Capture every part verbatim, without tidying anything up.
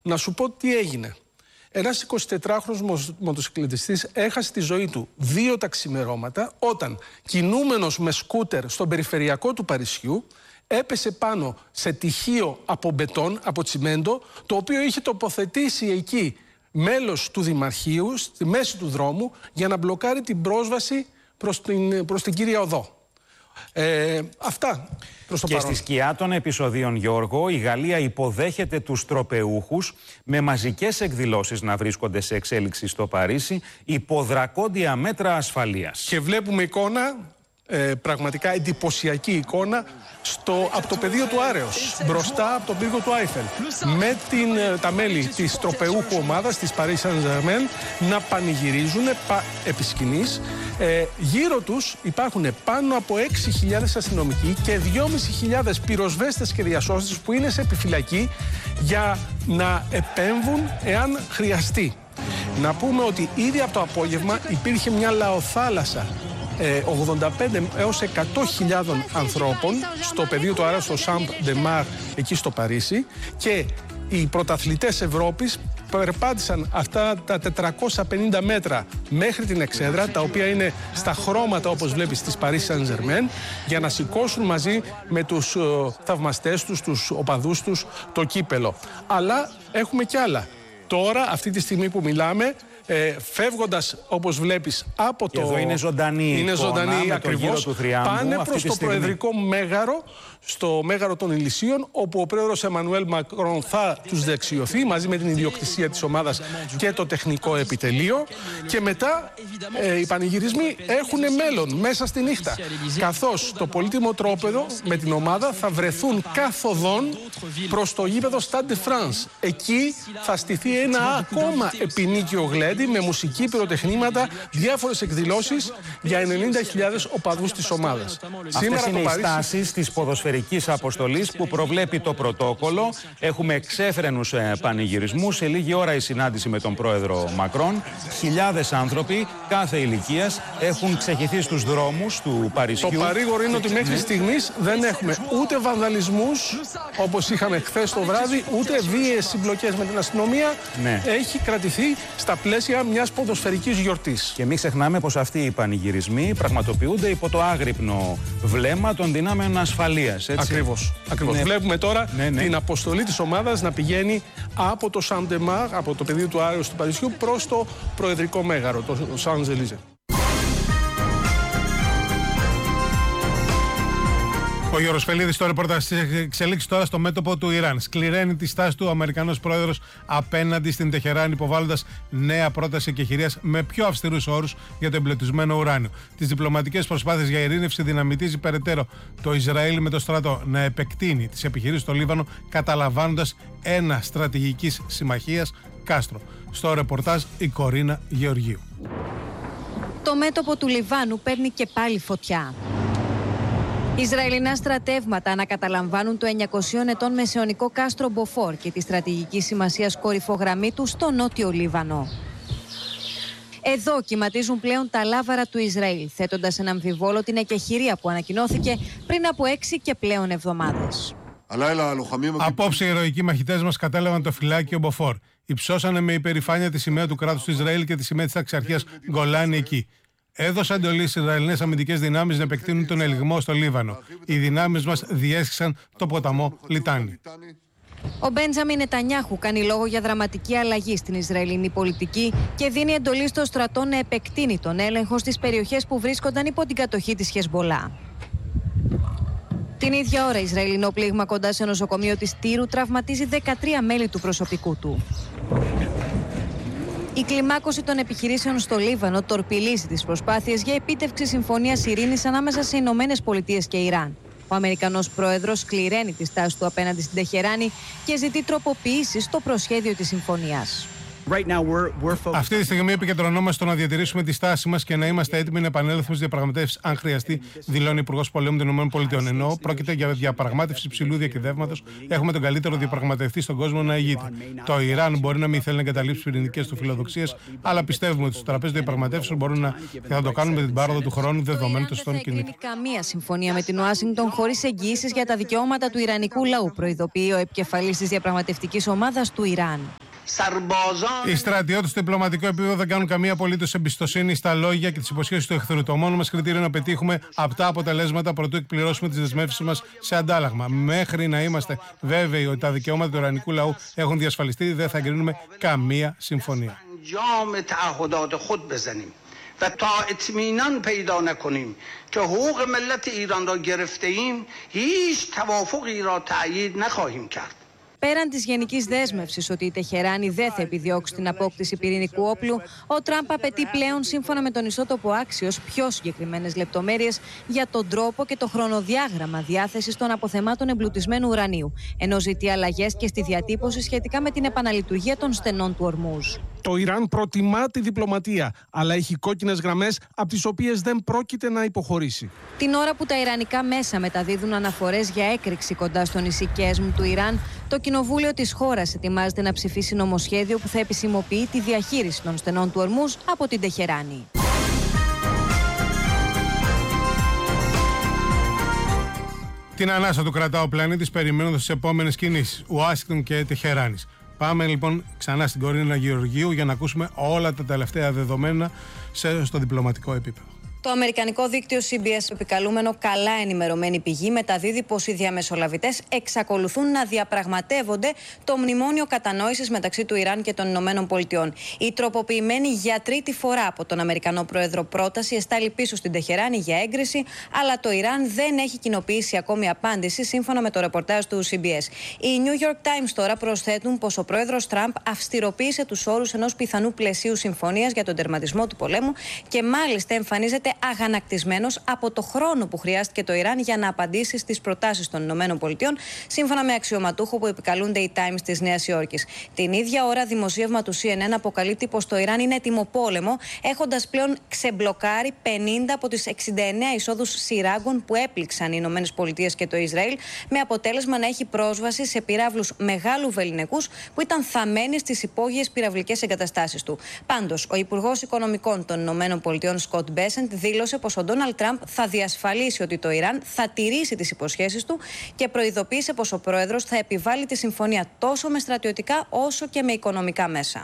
Να σου πω τι έγινε. Ένας εικοσιτετράχρονος μοτοσυκλετιστής έχασε τη ζωή του δύο τα ξημερώματα όταν, κινούμενος με σκούτερ στον περιφερειακό του Παρισιού, έπεσε πάνω σε τυχείο από μπετόν, από τσιμέντο, το οποίο είχε τοποθετήσει εκεί μέλος του Δημαρχείου, στη μέση του δρόμου, για να μπλοκάρει την πρόσβαση προς την, προς την κύρια οδό. Ε, αυτά προς το και παρόν. στη σκιά των επεισοδίων, Γιώργο, η Γαλλία υποδέχεται τους τροπεούχους με μαζικές εκδηλώσεις να βρίσκονται σε εξέλιξη στο Παρίσι υπό δρακόντια μέτρα ασφαλείας. Και βλέπουμε εικόνα, ε, πραγματικά εντυπωσιακή εικόνα, στο, από το πεδίο του Άρεος, μπροστά από τον πύργο του Άιφελ, με την, ε, τα μέλη της τροπεούχου ομάδας της Paris Saint-Germain να πανηγυρίζουν πα, επί σκηνής. Ε, γύρω τους υπάρχουν πάνω από έξι χιλιάδες αστυνομικοί και δυόμισι χιλιάδες πυροσβέστες και διασώστες που είναι σε επιφυλακή για να επέμβουν εάν χρειαστεί. Να πούμε ότι ήδη από το απόγευμα υπήρχε μια λαοθάλασσα ογδόντα πέντε έως εκατό χιλιάδων ανθρώπων στο πεδίο του Άρεος, στο Σαμπ ντε Μάρ, εκεί στο Παρίσι, και οι πρωταθλητές Ευρώπης περπάτησαν αυτά τα τετρακόσια πενήντα μέτρα μέχρι την εξέδρα, τα οποία είναι στα χρώματα, όπως βλέπεις, της Paris Saint-Germain, για να σηκώσουν μαζί με τους uh, θαυμαστές τους, τους οπαδούς τους, το κύπελο. Αλλά έχουμε κι άλλα. Τώρα, αυτή τη στιγμή που μιλάμε, Ε, φεύγοντας, όπως βλέπεις, από και το... εδώ είναι ζωντανή είναι εικόνα, ζωντανή με ακριβώς, το γύρο του θριάμβου, πάνε προς το στιγμή. Προεδρικό Μέγαρο, στο Μέγαρο των Ηλυσίων, όπου ο πρόεδρος Εμμανουέλ Μακρόν θα τους δεξιωθεί μαζί με την ιδιοκτησία της ομάδας και το τεχνικό επιτελείο, και μετά ε, οι πανηγυρισμοί έχουν μέλλον μέσα στη νύχτα, καθώς το πολύτιμο τρόπεδο με την ομάδα θα βρεθούν καθοδόν προς το γήπεδο Stade de France. Εκεί θα στηθεί ένα ακόμα επινίκιο γλέντι με μουσική, πυροτεχνήματα, διάφορες εκδηλώσεις για ενενήντα χιλιάδες οπαδούς της ομάδας. Αυτές είναι οι στάσεις της ποδοσφαιρικής αποστολής που προβλέπει το πρωτόκολλο. Έχουμε εξέφρενους ε, πανηγυρισμούς. Σε λίγη ώρα η συνάντηση με τον πρόεδρο Μακρόν. Χιλιάδες άνθρωποι κάθε ηλικίας έχουν ξεχυθεί στους δρόμους του Παρισιού. Το παρήγορο είναι ότι μέχρι στιγμής δεν έχουμε ούτε βανδαλισμούς, όπως είχαμε χθες το βράδυ, ούτε βίαιες συμπλοκές με την αστυνομία. Ναι. Έχει κρατηθεί στα πλαίσια μιας ποδοσφαιρικής γιορτής. Και μην ξεχνάμε πως αυτοί οι πανηγυρισμοί πραγματοποιούνται υπό το άγρυπνο βλέμμα των δυνάμεων ασφαλείας. Ακριβώς. Ακριβώς. Ναι. Βλέπουμε τώρα ναι, ναι. την αποστολή της ομάδας να πηγαίνει από το Σαμπ ντε Μάρ, από το πεδίο του Άρεος του Παρισιού, προς το Προεδρικό Μέγαρο, το Champs-Élysées. Ο Γιώργος Φελίδης στο ρεπορτάζ εξελίξει τώρα στο μέτωπο του Ιράν. Σκληραίνει τη στάση του ο Αμερικανός πρόεδρος απέναντι στην Τεχεράνη, υποβάλλοντας νέα πρόταση εκεχηρίας με πιο αυστηρούς όρους για το εμπλουτισμένο ουράνιο. Τις διπλωματικές προσπάθειες για ειρήνευση δυναμητίζει περαιτέρω το Ισραήλ με το στρατό να επεκτείνει τις επιχειρήσεις στο Λίβανο, καταλαμβάνοντας ένα στρατηγικής συμμαχίας κάστρο. Στο ρεπορτάζ η Κορίνα Γεωργίου. Το μέτωπο του Λιβάνου παίρνει και πάλι φωτιά. Ισραηλινά στρατεύματα ανακαταλαμβάνουν το εννιακόσια ετών μεσαιωνικό κάστρο Μποφόρ και τη στρατηγική σημασίας κορυφογραμμή του στο νότιο Λίβανο. Εδώ κυματίζουν πλέον τα λάβαρα του Ισραήλ, θέτοντας εν αμφιβόλο την εκεχηρία που ανακοινώθηκε πριν από έξι και πλέον εβδομάδες. Απόψε οι ηρωικοί μαχητές μας κατέλαβαν το φυλάκιο Μποφόρ. Υψώσανε με υπερηφάνεια τη σημαία του κράτους του Ισραήλ και τη σημαία της ταξιαρχίας Γκολάνη εκεί. Έδωσαν εντολή στις Ισραηλινές αμυντικές δυνάμεις να επεκτείνουν τον ελιγμό στο Λίβανο. Οι δυνάμεις μας διέσχισαν το ποταμό Λιτάνι. Ο Μπέντζαμιν Νετανιάχου κάνει λόγο για δραματική αλλαγή στην Ισραηλινή πολιτική και δίνει εντολή στο στρατό να επεκτείνει τον έλεγχο στις περιοχές που βρίσκονταν υπό την κατοχή της Χεσμπολά. Την ίδια ώρα, Ισραηλινό πλήγμα κοντά σε νοσοκομείο της Τύρου τραυματίζει δεκατρία μέλη του προσωπικού του. Η κλιμάκωση των επιχειρήσεων στο Λίβανο τορπιλίζει τις προσπάθειες για επίτευξη συμφωνίας ειρήνης ανάμεσα σε Ηνωμένες Πολιτείες και Ιράν. Ο Αμερικανός πρόεδρος σκληραίνει τη στάση του απέναντι στην Τεχεράνη και ζητεί τροποποιήσεις στο προσχέδιο της συμφωνίας. Αυτή τη στιγμή επικεντρωνόμαστε στο να διατηρήσουμε τη στάση μας και να είμαστε έτοιμοι να επανέλθουμε στις διαπραγματεύσεις, αν χρειαστεί, δηλώνει ο Υπουργός Πολέμου των ΗΠΑ. Ενώ πρόκειται για διαπραγμάτευση υψηλού διακυβεύματος, έχουμε τον καλύτερο διαπραγματευτή στον κόσμο να ηγείται. Το Ιράν μπορεί να μην θέλει να εγκαταλείψει πυρηνικές του φιλοδοξίες, αλλά πιστεύουμε ότι στο τραπέζι των διαπραγματεύσεων μπορούν να, θα το κάνουν με την πάροδο του χρόνου δεδομένου των στον κινήτων. Δεν θα εγκρίνει καμία συμφωνία με την Ουάσιγκτον χωρίς εγγυήσεις για τα δικαιώματα του Ιρανικού λαού, προειδοποιεί ο επικεφαλής της διαπραγματευτικής ομάδας του Ιράν. Οι στρατιώτες στο διπλωματικό επίπεδο δεν κάνουν καμία απολύτως εμπιστοσύνη στα λόγια και τις υποσχέσεις του εχθρού. Το μόνο μας κριτήριο είναι να πετύχουμε απτά αποτελέσματα προτού εκπληρώσουμε τις δεσμεύσεις μας σε αντάλλαγμα. Μέχρι να είμαστε βέβαιοι ότι τα δικαιώματα του ιρανικού λαού έχουν διασφαλιστεί, δεν θα εγκρίνουμε καμία συμφωνία. و تا اطمینان پیدا نکنیم که حقوق ملت ایران را گرفته ایم هیچ توافقی را تأیید نخواهیم کرد. Πέραν της γενικής δέσμευσης ότι η Τεχεράνη δεν θα επιδιώξει την απόκτηση πυρηνικού όπλου, ο Τραμπ απαιτεί πλέον, σύμφωνα με τον ισότοπο Άξιος, πιο συγκεκριμένες λεπτομέρειες για τον τρόπο και το χρονοδιάγραμμα διάθεσης των αποθεμάτων εμπλουτισμένου ουρανίου, ενώ ζητεί αλλαγές και στη διατύπωση σχετικά με την επαναλειτουργία των στενών του Ορμούζ. Το Ιράν προτιμά τη διπλωματία, αλλά έχει κόκκινες γραμμές από τις οποίες δεν πρόκειται να υποχωρήσει. Την ώρα που τα ιρανικά μέσα μεταδίδουν αναφορές για έκρηξη κοντά στο νησί Κέσμ του Ιράν, το Κοινοβούλιο της χώρας ετοιμάζεται να ψηφίσει νομοσχέδιο που θα επισημοποιεί τη διαχείριση των στενών του Ορμούζ από την Τεχεράνη. Την ανάσα του κρατά ο πλανήτης περιμένοντας τις επόμενες κινήσεις Ουάσιγκτον και Τεχεράνης. Πάμε λοιπόν ξανά στην Κορίνα Γεωργίου για να ακούσουμε όλα τα τελευταία δεδομένα στο διπλωματικό επίπεδο. Το αμερικανικό δίκτυο σι μπι ες, επικαλούμενο καλά ενημερωμένη πηγή, μεταδίδει πως οι διαμεσολαβητές εξακολουθούν να διαπραγματεύονται το μνημόνιο κατανόησης μεταξύ του Ιράν και των Ηνωμένων Πολιτειών. Η τροποποιημένη για τρίτη φορά από τον Αμερικανό Πρόεδρο πρόταση εστάλει πίσω στην Τεχεράνη για έγκριση, αλλά το Ιράν δεν έχει κοινοποιήσει ακόμη απάντηση, σύμφωνα με το ρεπορτάζ του σι μπι ες. Οι New York Times τώρα προσθέτουν πως ο πρόεδρος Τραμπ αυστηροποίησε τους όρους ενός πιθανού πλαισίου συμφωνίας για τον τερματισμό του πολέμου και μάλιστα εμφανίζεται αγανακτισμένος από το χρόνο που χρειάστηκε το Ιράν για να απαντήσει στις προτάσεις των Ηνωμένων Πολιτειών, σύμφωνα με αξιωματούχο που επικαλούνται οι Times της Νέας Υόρκης. Την ίδια ώρα, δημοσίευμα του σι εν εν αποκαλύπτει πως το Ιράν είναι έτοιμο πόλεμο, έχοντας πλέον ξεμπλοκάρει πενήντα από τις εξήντα εννέα εισόδους σειράγκων που έπληξαν οι Ηνωμένες Πολιτείες και το Ισραήλ, με αποτέλεσμα να έχει πρόσβαση σε πυράβλους μεγάλου βεληνικούς που ήταν θαμμένοι στις υπόγειες πυραυλικές εγκαταστάσεις του. Πάντως, ο Υπουργός Οικονομικών των Ηνωμένων Πολιτειών, Σκοτ Μπέσεντ, δήλωσε πως ο Ντόναλντ Τραμπ θα διασφαλίσει ότι το Ιράν θα τηρήσει τις υποσχέσεις του και προειδοποίησε πως ο πρόεδρος θα επιβάλλει τη συμφωνία τόσο με στρατιωτικά όσο και με οικονομικά μέσα.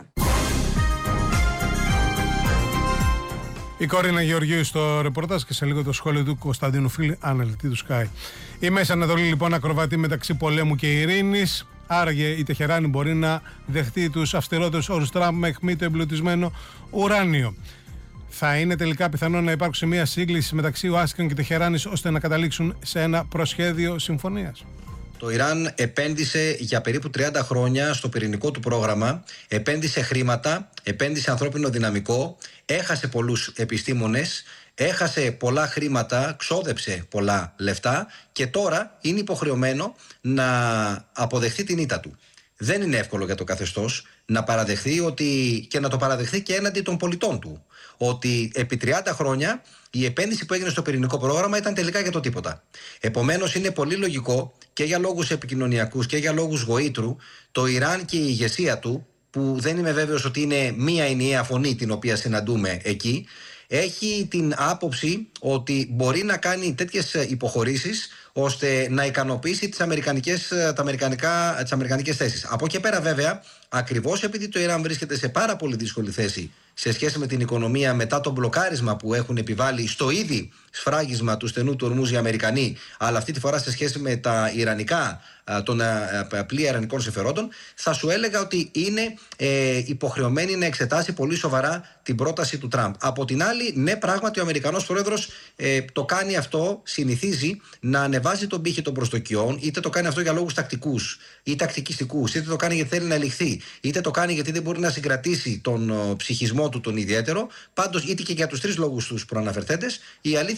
Η Κορίνα Γεωργίου στο ρεπορτάζ και σε λίγο το σχόλιο του Κωνσταντίνου Φίλη, αναλυτή του Sky. Η Μέση Ανατολή λοιπόν ακροβατεί μεταξύ πολέμου και ειρήνης. Άραγε η Τεχεράνη μπορεί να δεχτεί τους αυστηρότερους όρους Τραμπ με αιχμή το εμπλουτισμένο ουράνιο. Θα είναι τελικά πιθανό να υπάρξει μια σύγκληση μεταξύ Ουάσιγκτον και Τεχεράνης ώστε να καταλήξουν σε ένα προσχέδιο συμφωνίας? Το Ιράν επένδυσε για περίπου τριάντα χρόνια στο πυρηνικό του πρόγραμμα, επένδυσε χρήματα, επένδυσε ανθρώπινο δυναμικό, έχασε πολλούς επιστήμονες, έχασε πολλά χρήματα, ξόδεψε πολλά λεφτά και τώρα είναι υποχρεωμένο να αποδεχτεί την ήττα του. Δεν είναι εύκολο για το καθεστώς να παραδεχθεί ότι, και να το παραδεχθεί και έναντι των πολιτών του, ότι επί τριάντα χρόνια η επένδυση που έγινε στο πυρηνικό πρόγραμμα ήταν τελικά για το τίποτα. Επομένως είναι πολύ λογικό και για λόγους επικοινωνιακούς και για λόγους γοήτρου το Ιράν και η ηγεσία του, που δεν είμαι βέβαιος ότι είναι μία ενιαία φωνή την οποία συναντούμε εκεί, έχει την άποψη ότι μπορεί να κάνει τέτοιες υποχωρήσεις ώστε να ικανοποιήσει τις αμερικανικές, τα αμερικανικά, τις αμερικανικές θέσεις. Από εκεί πέρα βέβαια, ακριβώς επειδή το Ιράν βρίσκεται σε πάρα πολύ δύσκολη θέση σε σχέση με την οικονομία μετά το μπλοκάρισμα που έχουν επιβάλει στο ήδη σφράγισμα του στενού του Ορμούζ οι Αμερικανοί, αλλά αυτή τη φορά σε σχέση με τα ιρανικά, των πλοία ιρανικών συμφερόντων, θα σου έλεγα ότι είναι ε, υποχρεωμένη να εξετάσει πολύ σοβαρά την πρόταση του Τραμπ. Από την άλλη, ναι, πράγματι ο Αμερικανός πρόεδρος ε, το κάνει αυτό, συνηθίζει να ανεβάζει τον πύχη των προστοκιών, είτε το κάνει αυτό για λόγους τακτικούς ή τακτικιστικούς, είτε το κάνει γιατί θέλει να ελιχθεί, είτε το κάνει γιατί δεν μπορεί να συγκρατήσει τον ο, ψυχισμό του τον ιδιαίτερο. Πάντως, είτε και για τους τρεις λόγους τους προαναφερθέντες, η αλήθεια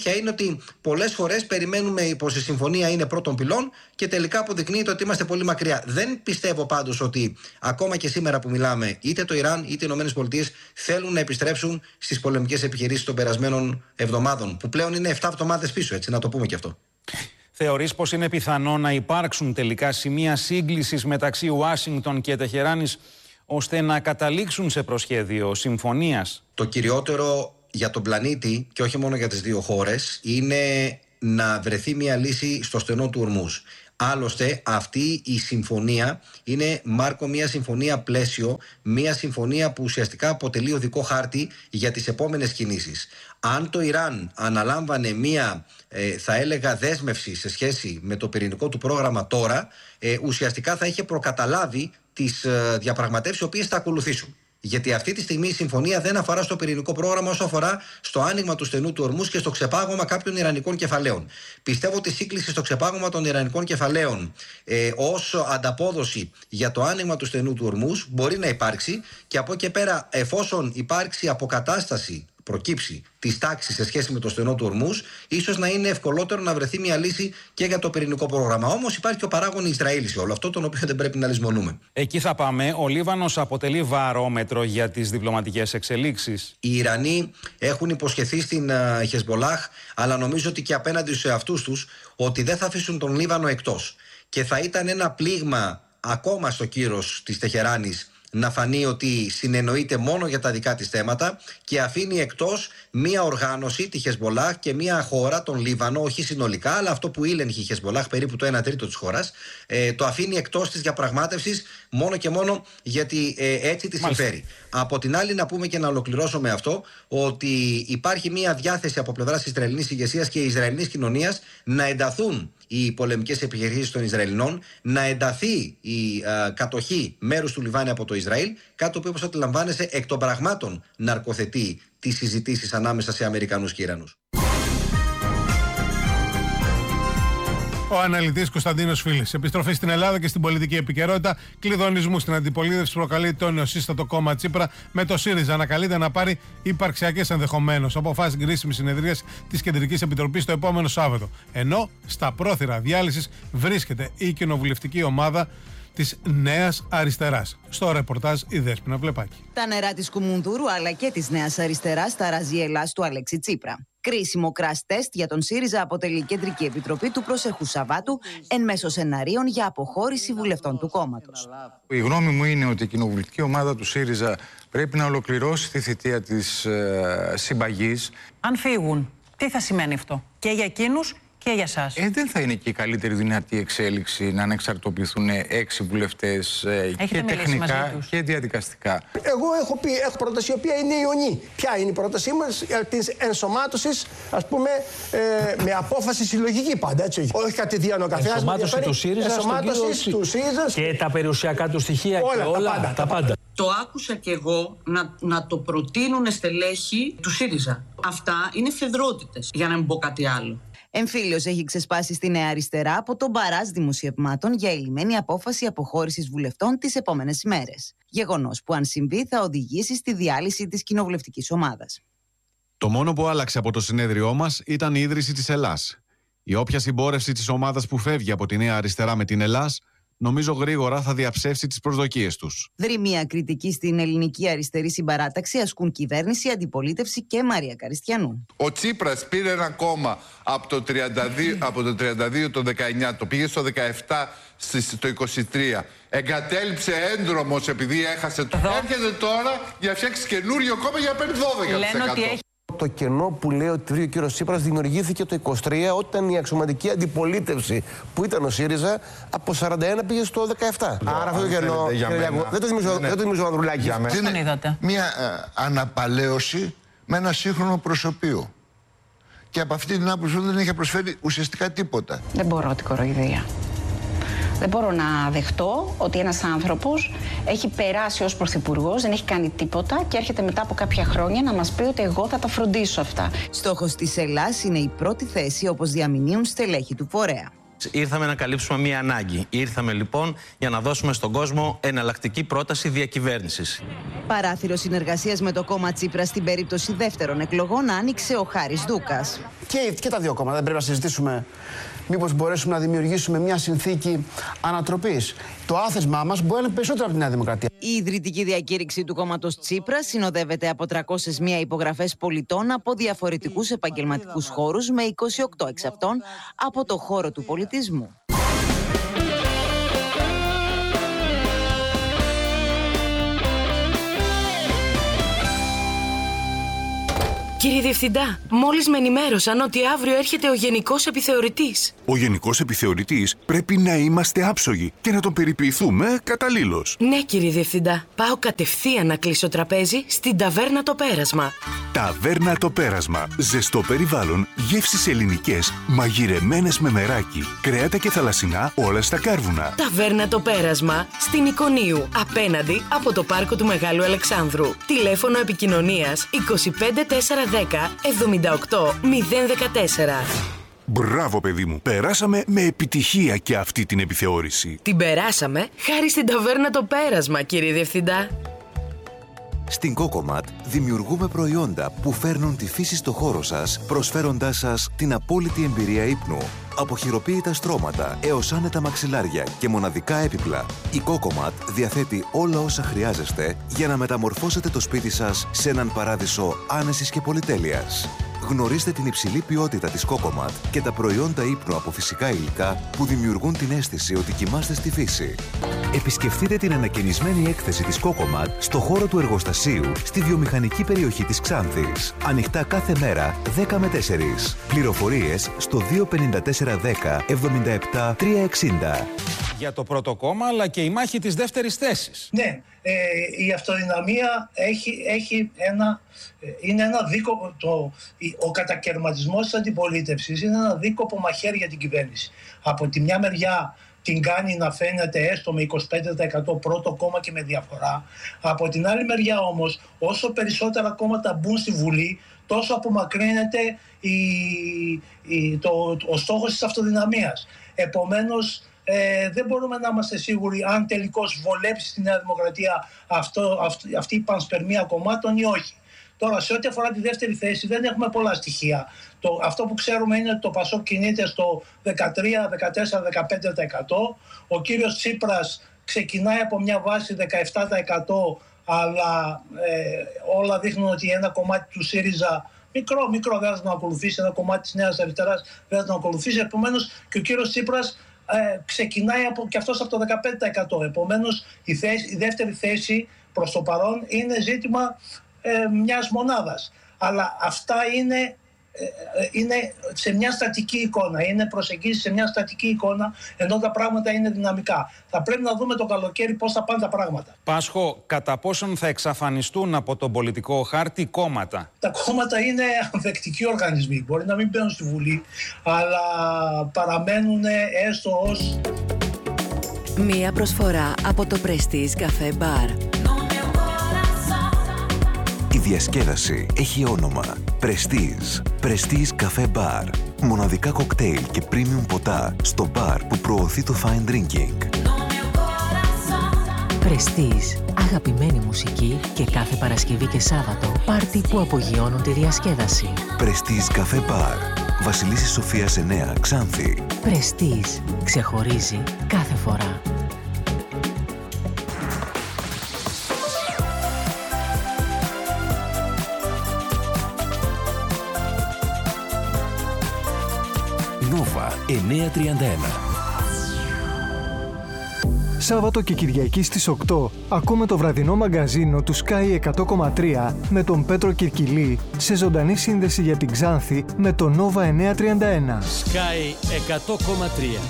αλήθεια είναι ότι πολλές φορές περιμένουμε πως η συμφωνία είναι πρώτων πυλών και τελικά αποδεικνύεται ότι είμαστε πολύ μακριά. Δεν πιστεύω πάντως ότι ακόμα και σήμερα που μιλάμε, είτε το Ιράν είτε οι ΗΠΑ θέλουν να επιστρέψουν στις πολεμικές επιχειρήσεις των περασμένων εβδομάδων, που πλέον είναι επτά εβδομάδες πίσω, έτσι, να το πούμε και αυτό. Θεωρείς πως είναι πιθανό να υπάρξουν τελικά σημεία σύγκλησης μεταξύ Ουάσιγκτον και Τεχεράνης, ώστε να καταλήξουν σε προσχέδιο συμφωνίας? Το κυριότερο για τον πλανήτη και όχι μόνο για τις δύο χώρες είναι να βρεθεί μια λύση στο στενό του Ορμούζ. Άλλωστε αυτή η συμφωνία είναι, Μάρκο, μια συμφωνία πλαίσιο, μια συμφωνία που ουσιαστικά αποτελεί οδικό χάρτη για τις επόμενες κινήσεις. Αν το Ιράν αναλάμβανε μια, ε, θα έλεγα, δέσμευση σε σχέση με το πυρηνικό του πρόγραμμα τώρα, ε, ουσιαστικά θα είχε προκαταλάβει τις ε, διαπραγματεύσεις οι οποίες θα ακολουθήσουν. Γιατί αυτή τη στιγμή η συμφωνία δεν αφορά στο πυρηνικό πρόγραμμα όσο αφορά στο άνοιγμα του στενού του Ορμούζ και στο ξεπάγωμα κάποιων ιρανικών κεφαλαίων. Πιστεύω ότι η σύγκληση στο ξεπάγωμα των ιρανικών κεφαλαίων ε, ως ανταπόδοση για το άνοιγμα του στενού του Ορμούζ μπορεί να υπάρξει, και από εκεί και πέρα, εφόσον υπάρξει αποκατάσταση, προκύψει της τάξης σε σχέση με το στενό του Ορμούζ, ίσως να είναι ευκολότερο να βρεθεί μια λύση και για το πυρηνικό πρόγραμμα. Όμως υπάρχει και ο παράγων Ισραήλ σε όλο αυτό, τον οποίο δεν πρέπει να λησμονούμε. Εκεί θα πάμε. Ο Λίβανος αποτελεί βαρόμετρο για τις διπλωματικές εξελίξεις. Οι Ιρανοί έχουν υποσχεθεί στην uh, Χεσμολάχ, αλλά νομίζω ότι και απέναντι σε αυτούς τους, ότι δεν θα αφήσουν τον Λίβανο εκτός. Και θα ήταν ένα πλήγμα ακόμα στο κύρος της Τεχεράνης να φανεί ότι συνεννοείται μόνο για τα δικά της θέματα και αφήνει εκτός μία οργάνωση, τη Χεσμολάχ, και μία χώρα, τον Λίβανο, όχι συνολικά, αλλά αυτό που ήλεγχε η Χεσμολάχ, περίπου το ένα τρίτο της χώρας, ε, το αφήνει εκτός της διαπραγμάτευσης μόνο και μόνο γιατί ε, έτσι τη συμφέρει. Από την άλλη, να πούμε και να ολοκληρώσω με αυτό, ότι υπάρχει μία διάθεση από πλευράς της Ισραηλινής ηγεσίας και Ισραηλινής κοινωνίας να ενταθούν οι πολεμικές επιχειρήσεις των Ισραηλινών, να ενταθεί η α, κατοχή μέρους του Λιβάνου από το Ισραήλ, κάτι το οποίο, όπως αντιλαμβάνεσαι, εκ των πραγμάτων ναρκοθετεί τις συζητήσεις ανάμεσα σε Αμερικανούς και Ιρανούς. Ο αναλυτής Κωνσταντίνος Φίλης. Επιστροφή στην Ελλάδα και στην πολιτική επικαιρότητα. Κλειδονισμού στην αντιπολίτευση προκαλεί το νεοσύστατο κόμμα Τσίπρα, με το ΣΥΡΙΖΑ να καλείται να πάρει υπαρξιακές ενδεχομένως αποφάσεις κρίσιμης συνεδρίας της Κεντρικής Επιτροπής το επόμενο Σάββατο. Ενώ στα πρόθυρα διάλυσης βρίσκεται η κοινοβουλευτική ομάδα της Νέας Αριστεράς. Στο ρεπορτάζ η Δέσποινα Βλεπάκη. Τα νερά της Κουμουνδούρου αλλά και της Νέας Αριστεράς στα ραζιελάς του Αλέξη Τσίπρα. Κρίσιμο crash test για τον ΣΥΡΙΖΑ αποτελεί η Κεντρική Επιτροπή του προσεχού Σαββάτου εν μέσω σεναρίων για αποχώρηση βουλευτών του κόμματος. Η γνώμη μου είναι ότι η κοινοβουλευτική ομάδα του ΣΥΡΙΖΑ πρέπει να ολοκληρώσει τη θητεία της ε, συμπαγής. Αν φύγουν, τι θα σημαίνει αυτό και για εκείνους και για εσάς? Ε, δεν θα είναι και η καλύτερη δυνατή εξέλιξη να ανεξαρτοποιηθούν έξι βουλευτές ε, και τεχνικά και διαδικαστικά. Εγώ έχω πει, έχω πρόταση η οποία είναι ιονή. Ποια είναι η πρότασή μας? Της ενσωμάτωσης, ας πούμε, ε, με απόφαση συλλογική πάντα, έτσι. Όχι κατηδίαν ο καθένας. Ενσωμάτωση του ΣΥΡΙΖΑ, ενσωμάτωση του ΣΥΡΙΖΑ και τα περιουσιακά του στοιχεία όλα, και όλα τα πάντα. Τα πάντα. Το άκουσα κι εγώ να, να το προτείνουν στελέχη του ΣΥΡΙΖΑ. Αυτά είναι φεδρότητες, για να μην πω κάτι άλλο. Εμφύλιος έχει ξεσπάσει στη Νέα Αριστερά από τον μπαράζ δημοσιευμάτων για ηλυμένη απόφαση αποχώρησης βουλευτών τις επόμενες ημέρες. Γεγονός που, αν συμβεί, θα οδηγήσει στη διάλυση της κοινοβουλευτικής ομάδας. Το μόνο που άλλαξε από το συνέδριό μας ήταν η ίδρυση της Ελλάς. Η όποια συμπόρευση της ομάδας που φεύγει από τη Νέα Αριστερά με την Ελλάς, νομίζω γρήγορα θα διαψεύσει τις προσδοκίες τους. Δρυμία κριτική στην ελληνική αριστερή συμπαράταξη αστούν κυβέρνηση, αντιπολίτευση και Μαρία Καριστιανού. Ο Τσίπρας πήρε ένα κόμμα από το τριάντα δύο, από το τριάντα δύο το δεκαεννιά, το πήγε στο δεκαεπτά, στο είκοσι τρία. Εγκατέλειψε έντρομος επειδή έχασε το. Έρχεται τώρα για να φτιάξει καινούριο κόμμα για να παίρνει δώδεκα τοις εκατό. Λένε ότι έχει... Το κενό που λέει ότι βρήκε ο κύριος Τσίπρας δημιουργήθηκε το είκοσι τρία, όταν η αξιωματική αντιπολίτευση που ήταν ο ΣΥΡΙΖΑ από σαράντα ένα πήγε στο δεκαεπτά. Άρα αυτό το κενό. Δεν το θυμίζω ο Ανδρουλάκη. Είναι μια ε, αναπαλαίωση με ένα σύγχρονο προσωπείο. Και από αυτή την άποψη δεν έχει προσφέρει ουσιαστικά τίποτα. Δεν μπορώ την κοροϊδία. Δεν μπορώ να δεχτώ ότι ένας άνθρωπος έχει περάσει ως πρωθυπουργός, δεν έχει κάνει τίποτα και έρχεται μετά από κάποια χρόνια να μας πει ότι εγώ θα τα φροντίσω αυτά. Στόχος της Ελλάς είναι η πρώτη θέση, όπως διαμηνύουν στελέχη του φορέα. Ήρθαμε να καλύψουμε μία ανάγκη. Ήρθαμε λοιπόν για να δώσουμε στον κόσμο εναλλακτική πρόταση διακυβέρνησης. Παράθυρο συνεργασίας με το κόμμα Τσίπρα στην περίπτωση δεύτερων εκλογών άνοιξε ο Χάρης Ντούκας. Και, και τα δύο κόμματα δεν πρέπει να συζητήσουμε μήπως μπορέσουμε να δημιουργήσουμε μια συνθήκη ανατροπής. Το άθεσμά μας μπορεί να είναι περισσότερο από τη Νέα Δημοκρατία. Η ιδρυτική διακήρυξη του κόμματος Τσίπρα συνοδεύεται από τριακόσιες μία υπογραφές πολιτών από διαφορετικούς επαγγελματικούς χώρους, με είκοσι οκτώ εξ αυτών από το χώρο του πολιτισμού. Κύριε Διευθυντά, μόλις με ενημέρωσαν ότι αύριο έρχεται ο Γενικός Επιθεωρητής. Ο Γενικός Επιθεωρητής πρέπει να είμαστε άψογοι και να τον περιποιηθούμε καταλήλως. Ναι, κύριε Διευθυντά. Πάω κατευθείαν να κλείσω τραπέζι στην Ταβέρνα Το Πέρασμα. Ταβέρνα Το Πέρασμα. Ζεστό περιβάλλον, γεύσεις ελληνικές, μαγειρεμένες με μεράκι, κρέατα και θαλασσινά όλα στα κάρβουνα. Ταβέρνα Το Πέρασμα στην Εικονίου, απέναντι από το πάρκο του Μεγάλου Αλεξάνδρου. Τηλέφωνο επικοινωνίας είκοσι πέντε τέσσερα δέκα εβδομήντα οκτώ μηδέν δεκατέσσερα. Μπράβο, παιδί μου. Περάσαμε με επιτυχία και αυτή την επιθεώρηση. Την περάσαμε χάρη στην Ταβέρνα Το Πέρασμα, κύριε Διευθυντά. Στην Cocomat δημιουργούμε προϊόντα που φέρνουν τη φύση στο χώρο σας, προσφέροντάς σας την απόλυτη εμπειρία ύπνου. Από χειροποίητα στρώματα έως άνετα μαξιλάρια και μοναδικά έπιπλα, η Cocomat διαθέτει όλα όσα χρειάζεστε για να μεταμορφώσετε το σπίτι σας σε έναν παράδεισο άνεσης και πολυτέλειας. Γνωρίστε την υψηλή ποιότητα της Cocomat και τα προϊόντα ύπνου από φυσικά υλικά που δημιουργούν την αίσθηση ότι κοιμάστε στη φύση. Επισκεφτείτε την ανακαινισμένη έκθεση της Cocomat στο χώρο του εργοστασίου στη βιομηχανική περιοχή της Ξάνθης. Ανοιχτά κάθε μέρα δέκα με τέσσερις. Πληροφορίες στο δύο πέντε τέσσερα δέκα εβδομήντα επτά τριακόσια εξήντα. Για το πρώτο κόμμα, αλλά και η μάχη της δεύτερης θέσης. Ναι, ε, η αυτοδυναμία έχει, έχει ένα, είναι ένα δίκοπο, το, ο κατακαιρματισμός της αντιπολίτευσης είναι ένα δίκοπο μαχαίρι για την κυβέρνηση. Από τη μια μεριά την κάνει να φαίνεται έστω με είκοσι πέντε τοις εκατό πρώτο κόμμα και με διαφορά. Από την άλλη μεριά όμως, όσο περισσότερα κόμματα μπουν στη Βουλή, τόσο απομακρύνεται η, η, το, ο στόχος της αυτοδυναμίας. Επομένως, Ε, δεν μπορούμε να είμαστε σίγουροι αν τελικώς βολέψει στη Νέα Δημοκρατία αυτό, αυτή, αυτή η πανσπερμία κομμάτων ή όχι. Τώρα, σε ό,τι αφορά τη δεύτερη θέση, δεν έχουμε πολλά στοιχεία. Το, αυτό που ξέρουμε είναι ότι το Πασόκ κινείται στο δεκατρία, δεκατέσσερα, δεκαπέντε τοις εκατό. Ο κύριος Τσίπρας ξεκινάει από μια βάση δεκαεπτά τοις εκατό, αλλά ε, όλα δείχνουν ότι ένα κομμάτι του ΣΥΡΙΖΑ μικρό, μικρό δεν θα τον ακολουθήσει, ένα κομμάτι της Νέας Αριστεράς δεν θα τον ακολουθήσει. Επομένως, και ο κύριος Τσίπρας Ε, ξεκινάει από, και αυτός από το δεκαπέντε τοις εκατό. Επομένως, η, θέση, η δεύτερη θέση προς το παρόν είναι ζήτημα ε, μιας μονάδας. Αλλά αυτά είναι, ε, είναι σε μια στατική εικόνα, είναι προσεγγίσεις σε μια στατική εικόνα, ενώ τα πράγματα είναι δυναμικά. Θα πρέπει να δούμε το καλοκαίρι πώς θα πάνε τα πράγματα. Πάσχο, κατά πόσον θα εξαφανιστούν από τον πολιτικό χάρτη κόμματα? Τα κόμματα είναι ανθεκτικοί οργανισμοί. Μπορεί να μην μπαίνουν στη Βουλή, αλλά παραμένουν έστω ως... Μία προσφορά από το Prestige Café Bar. Η διασκέδαση έχει όνομα Prestige. Prestige Café Bar. Μοναδικά κοκτέιλ και premium ποτά στο μπαρ που προωθεί το fine drinking. Prestige. Αγαπημένη μουσική και κάθε Παρασκευή και Σάββατο πάρτι που απογειώνουν τη διασκέδαση. Prestige Café Bar. Βασιλίσσης Σοφίας εννέα, Ξάνθη. Prestige. Ξεχωρίζει κάθε φορά. Νόβα εννιακόσια τριάντα ένα. Σάββατο και Κυριακή στις οκτώ ακούμε το βραδινό μαγκαζίνο του Sky εκατό κόμμα τρία με τον Πέτρο Κυρκυλή σε ζωντανή σύνδεση για την Ξάνθη με το Νόβα εννιακόσια τριάντα ένα. Sky εκατό κόμμα τρία.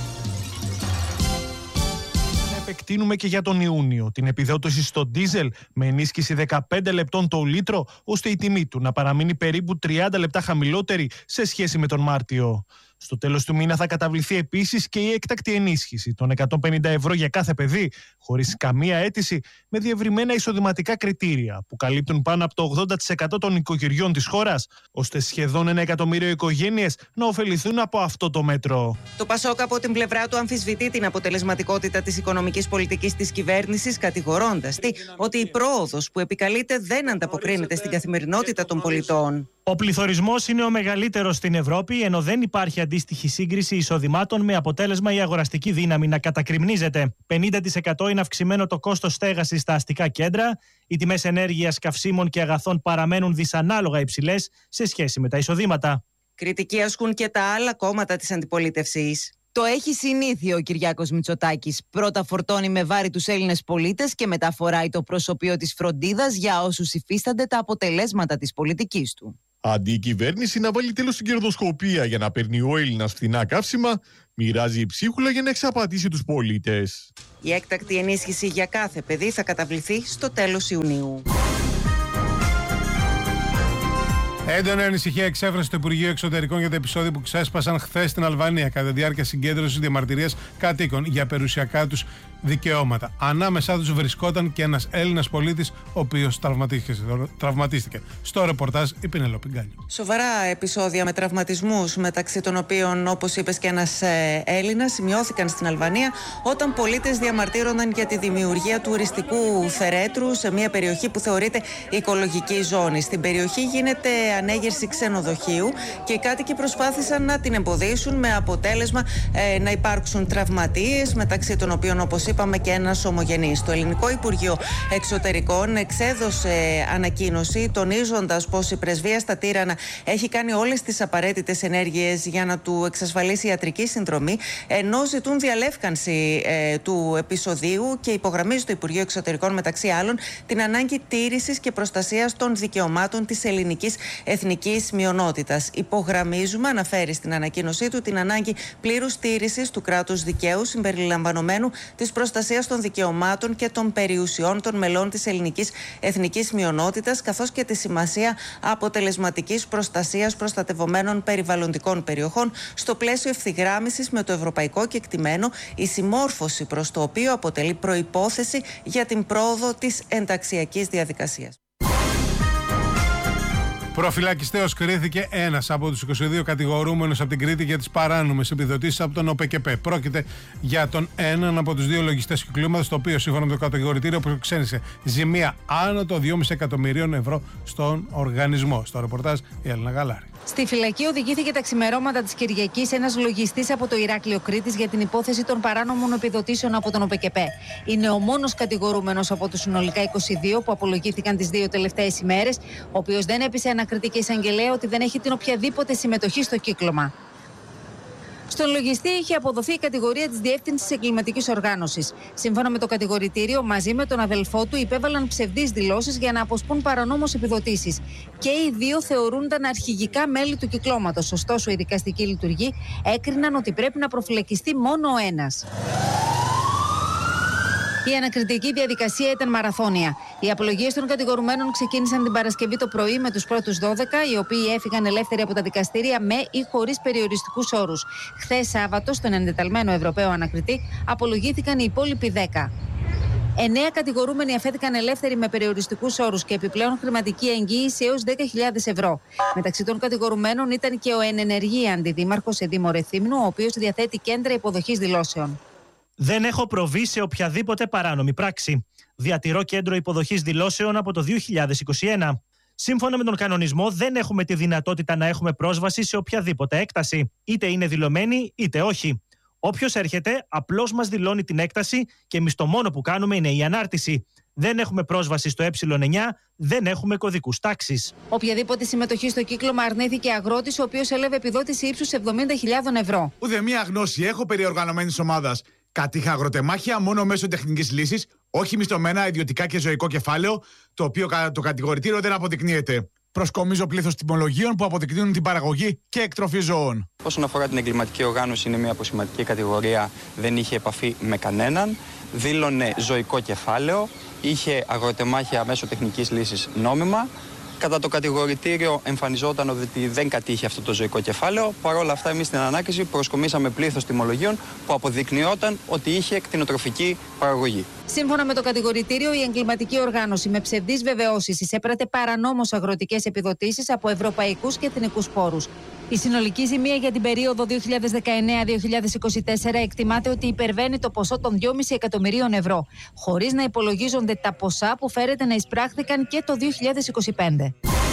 Επεκτείνουμε και για τον Ιούνιο την επιδότηση στο ντίζελ με ενίσχυση δεκαπέντε λεπτών το λίτρο, ώστε η τιμή του να παραμείνει περίπου τριάντα λεπτά χαμηλότερη σε σχέση με τον Μάρτιο. Στο τέλος του μήνα θα καταβληθεί επίσης και η έκτακτη ενίσχυση των εκατόν πενήντα ευρώ για κάθε παιδί, χωρίς καμία αίτηση, με διευρυμένα εισοδηματικά κριτήρια που καλύπτουν πάνω από το ογδόντα τοις εκατό των οικογενειών της χώρας, ώστε σχεδόν ένα εκατομμύριο οικογένειες να ωφεληθούν από αυτό το μέτρο. Το Πασόκ από την πλευρά του αμφισβητεί την αποτελεσματικότητα της οικονομικής πολιτικής της κυβέρνησης, κατηγορώντας τη ότι η πρόοδος που επικαλείται δεν ανταποκρίνεται στην καθημερινότητα των πολιτών. Ο πληθωρισμός είναι ο μεγαλύτερος στην Ευρώπη, ενώ δεν υπάρχει αντίστοιχη σύγκριση εισοδημάτων, με αποτέλεσμα η αγοραστική δύναμη να κατακριμνίζεται. πενήντα τοις εκατό είναι αυξημένο το κόστος στέγασης στα αστικά κέντρα, οι τιμές ενέργειας, καυσίμων και αγαθών παραμένουν δυσανάλογα υψηλές σε σχέση με τα εισοδήματα. Κριτική ασκούν και τα άλλα κόμματα της αντιπολίτευσης. Το έχει συνήθειο ο Κυριάκος Μητσοτάκης. Πρώτα φορτώνει με βάρη τους Έλληνες πολίτες και μετά φοράει το προσωπείο της φροντίδας για όσους υφίστανται τα αποτελέσματα της πολιτικής του. Αντί η κυβέρνηση να βάλει τέλος στην κερδοσκοπία για να παίρνει ο Έλληνας φθηνά καύσιμα, μοιράζει ψίχουλα για να εξαπατήσει τους πολίτες. Η έκτακτη ενίσχυση για κάθε παιδί θα καταβληθεί στο τέλος Ιουνίου. Έντονη ανησυχία εξέφρασε το Υπουργείο Εξωτερικών για το επεισόδιο που ξέσπασαν χθες στην Αλβανία κατά τη διάρκεια συγκέντρωσης διαμαρτυρίας κατοίκων για περιουσιακά τους δικαιώματα. Ανάμεσά τους βρισκόταν και ένας Έλληνας πολίτης, ο οποίος τραυματίστηκε. Στο ρεπορτάζ η Πινελόπη Γκάλιο. Σοβαρά επεισόδια με τραυματισμούς, μεταξύ των οποίων, όπως είπες, και ένας Έλληνας, σημειώθηκαν στην Αλβανία όταν πολίτες διαμαρτύρονταν για τη δημιουργία τουριστικού φερέτρου σε μια περιοχή που θεωρείται οικολογική ζώνη. Στην περιοχή γίνεται ανέγερση ξενοδοχείου και οι κάτοικοι προσπάθησαν να την εμποδίσουν, με αποτέλεσμα ε, να υπάρξουν τραυματίες, μεταξύ των οποίων, όπως είπαμε, και ένας ομογενής. Το Ελληνικό Υπουργείο Εξωτερικών εξέδωσε ανακοίνωση τονίζοντας πως η πρεσβεία στα Τύρανα έχει κάνει όλες τις απαραίτητες ενέργειες για να του εξασφαλίσει ιατρική συνδρομή, ενώ ζητούν διαλεύκανση ε, του επεισοδίου και υπογραμμίζει το Υπουργείο Εξωτερικών, μεταξύ άλλων, την ανάγκη τήρησης και προστασίας των δικαιωμάτων της ελληνικής εθνικής μειονότητας. Υπογραμμίζουμε, αναφέρει στην ανακοίνωσή του, την ανάγκη πλήρους τήρησης του κράτους δικαίου, συμπεριλαμβανομένου της προστασίας των δικαιωμάτων και των περιουσιών των μελών της ελληνικής εθνικής μειονότητας, καθώς και τη σημασία αποτελεσματικής προστασίας προστατευομένων περιβαλλοντικών περιοχών, στο πλαίσιο ευθυγράμμισης με το ευρωπαϊκό κεκτημένο, η συμμόρφωση προς το οποίο αποτελεί προϋπόθεση για την πρόοδο της ενταξιακής διαδικασίας. Προφυλακιστέως κρίθηκε ένας από τους είκοσι δύο κατηγορούμενους από την Κρήτη για τις παράνομες επιδοτήσεις από τον ΟΠΕΚΕΠΕ. Πρόκειται για τον έναν από τους δύο λογιστές κυκλώματος, το οποίο σύμφωνα με το κατηγορητήριο προξένησε ζημία άνω των δυόμισι εκατομμυρίων ευρώ στον οργανισμό. Στο ρεπορτάζ η Έλληνα Γαλάρη. Στη φυλακή οδηγήθηκε τα ξημερώματα της Κυριακής ένας λογιστής από το Ηράκλειο Κρήτης για την υπόθεση των παράνομων επιδοτήσεων από τον ΟΠΕΚΕΠΕ. Είναι ο μόνος κατηγορούμενος από τους συνολικά είκοσι δύο που απολογήθηκαν τις δύο τελευταίες ημέρες, ο οποίος δεν έπεισε ανακριτική εισαγγελέα ότι δεν έχει την οποιαδήποτε συμμετοχή στο κύκλωμα. Στον λογιστή είχε αποδοθεί η κατηγορία της διεύθυνσης εγκληματικής οργάνωσης. Σύμφωνα με το κατηγορητήριο, μαζί με τον αδελφό του υπέβαλαν ψευδείς δηλώσεις για να αποσπούν παρανόμως επιδοτήσεις. Και οι δύο θεωρούνταν αρχηγικά μέλη του κυκλώματος. Ωστόσο, οι δικαστικοί λειτουργοί έκριναν ότι πρέπει να προφυλακιστεί μόνο ο ένας. Η ανακριτική διαδικασία ήταν μαραθώνια. Οι απολογίες των κατηγορουμένων ξεκίνησαν την Παρασκευή το πρωί με τους πρώτους δώδεκα, οι οποίοι έφυγαν ελεύθεροι από τα δικαστήρια με ή χωρίς περιοριστικούς όρους. Χθες Σάββατο, στον εντεταλμένο Ευρωπαίο ανακριτή, απολογήθηκαν οι υπόλοιποι δέκα. Εννέα κατηγορούμενοι αφέθηκαν ελεύθεροι με περιοριστικούς όρους και επιπλέον χρηματική εγγύηση έως δέκα χιλιάδες ευρώ. Μεταξύ των κατηγορουμένων ήταν και ο εν ενεργεία αντιδήμαρχος σε Δήμο Ρεθύμνου, ο οποίος διαθέτει κέντρα υποδοχής δηλώσεων. Δεν έχω προβεί σε οποιαδήποτε παράνομη πράξη. Διατηρώ κέντρο υποδοχής δηλώσεων από το δύο χιλιάδες είκοσι ένα. Σύμφωνα με τον κανονισμό, δεν έχουμε τη δυνατότητα να έχουμε πρόσβαση σε οποιαδήποτε έκταση. Είτε είναι δηλωμένη, είτε όχι. Όποιος έρχεται, απλώς μας δηλώνει την έκταση και εμείς το μόνο που κάνουμε είναι η ανάρτηση. Δεν έχουμε πρόσβαση στο ε εννιά, δεν έχουμε κωδικούς τάξης. Οποιαδήποτε συμμετοχή στο κύκλωμα αρνήθηκε αγρότης, ο οποίος έλαβε επιδότηση ύψους εβδομήντα χιλιάδες ευρώ. Ούτε μία γνώση έχω περί οργανωμένης ομάδας. Κατήχα αγροτεμάχια μόνο μέσω τεχνικής λύσης, όχι μισθωμένα ιδιωτικά και ζωικό κεφάλαιο, το οποίο κατά το κατηγορητήριο δεν αποδεικνύεται. Προσκομίζω πλήθος τιμολογίων που αποδεικνύουν την παραγωγή και εκτροφή ζώων. Όσον αφορά την εγκληματική οργάνωση, είναι μια αποσημαντική κατηγορία, δεν είχε επαφή με κανέναν, δήλωνε ζωικό κεφάλαιο, είχε αγροτεμάχια μέσω τεχνικής λύσης νόμιμα, Κατά το κατηγορητήριο εμφανιζόταν ότι δεν κατήχε αυτό το ζωικό κεφάλαιο. Παρ' όλα αυτά, εμείς στην ανάκριση προσκομίσαμε πλήθος τιμολογίων που αποδεικνυόταν ότι είχε κτηνοτροφική παραγωγή. Σύμφωνα με το κατηγορητήριο, η εγκληματική οργάνωση με ψευδείς βεβαιώσεις εισέπρατε παρανόμως αγροτικές επιδοτήσεις από ευρωπαϊκούς και εθνικούς πόρους. Η συνολική ζημία για την περίοδο δύο χιλιάδες δεκαεννέα με δύο χιλιάδες είκοσι τέσσερα εκτιμάται ότι υπερβαίνει το ποσό των δυόμισι εκατομμυρίων ευρώ, χωρίς να υπολογίζονται τα ποσά που φέρεται να εισπράχθηκαν και το δύο χιλιάδες είκοσι πέντε.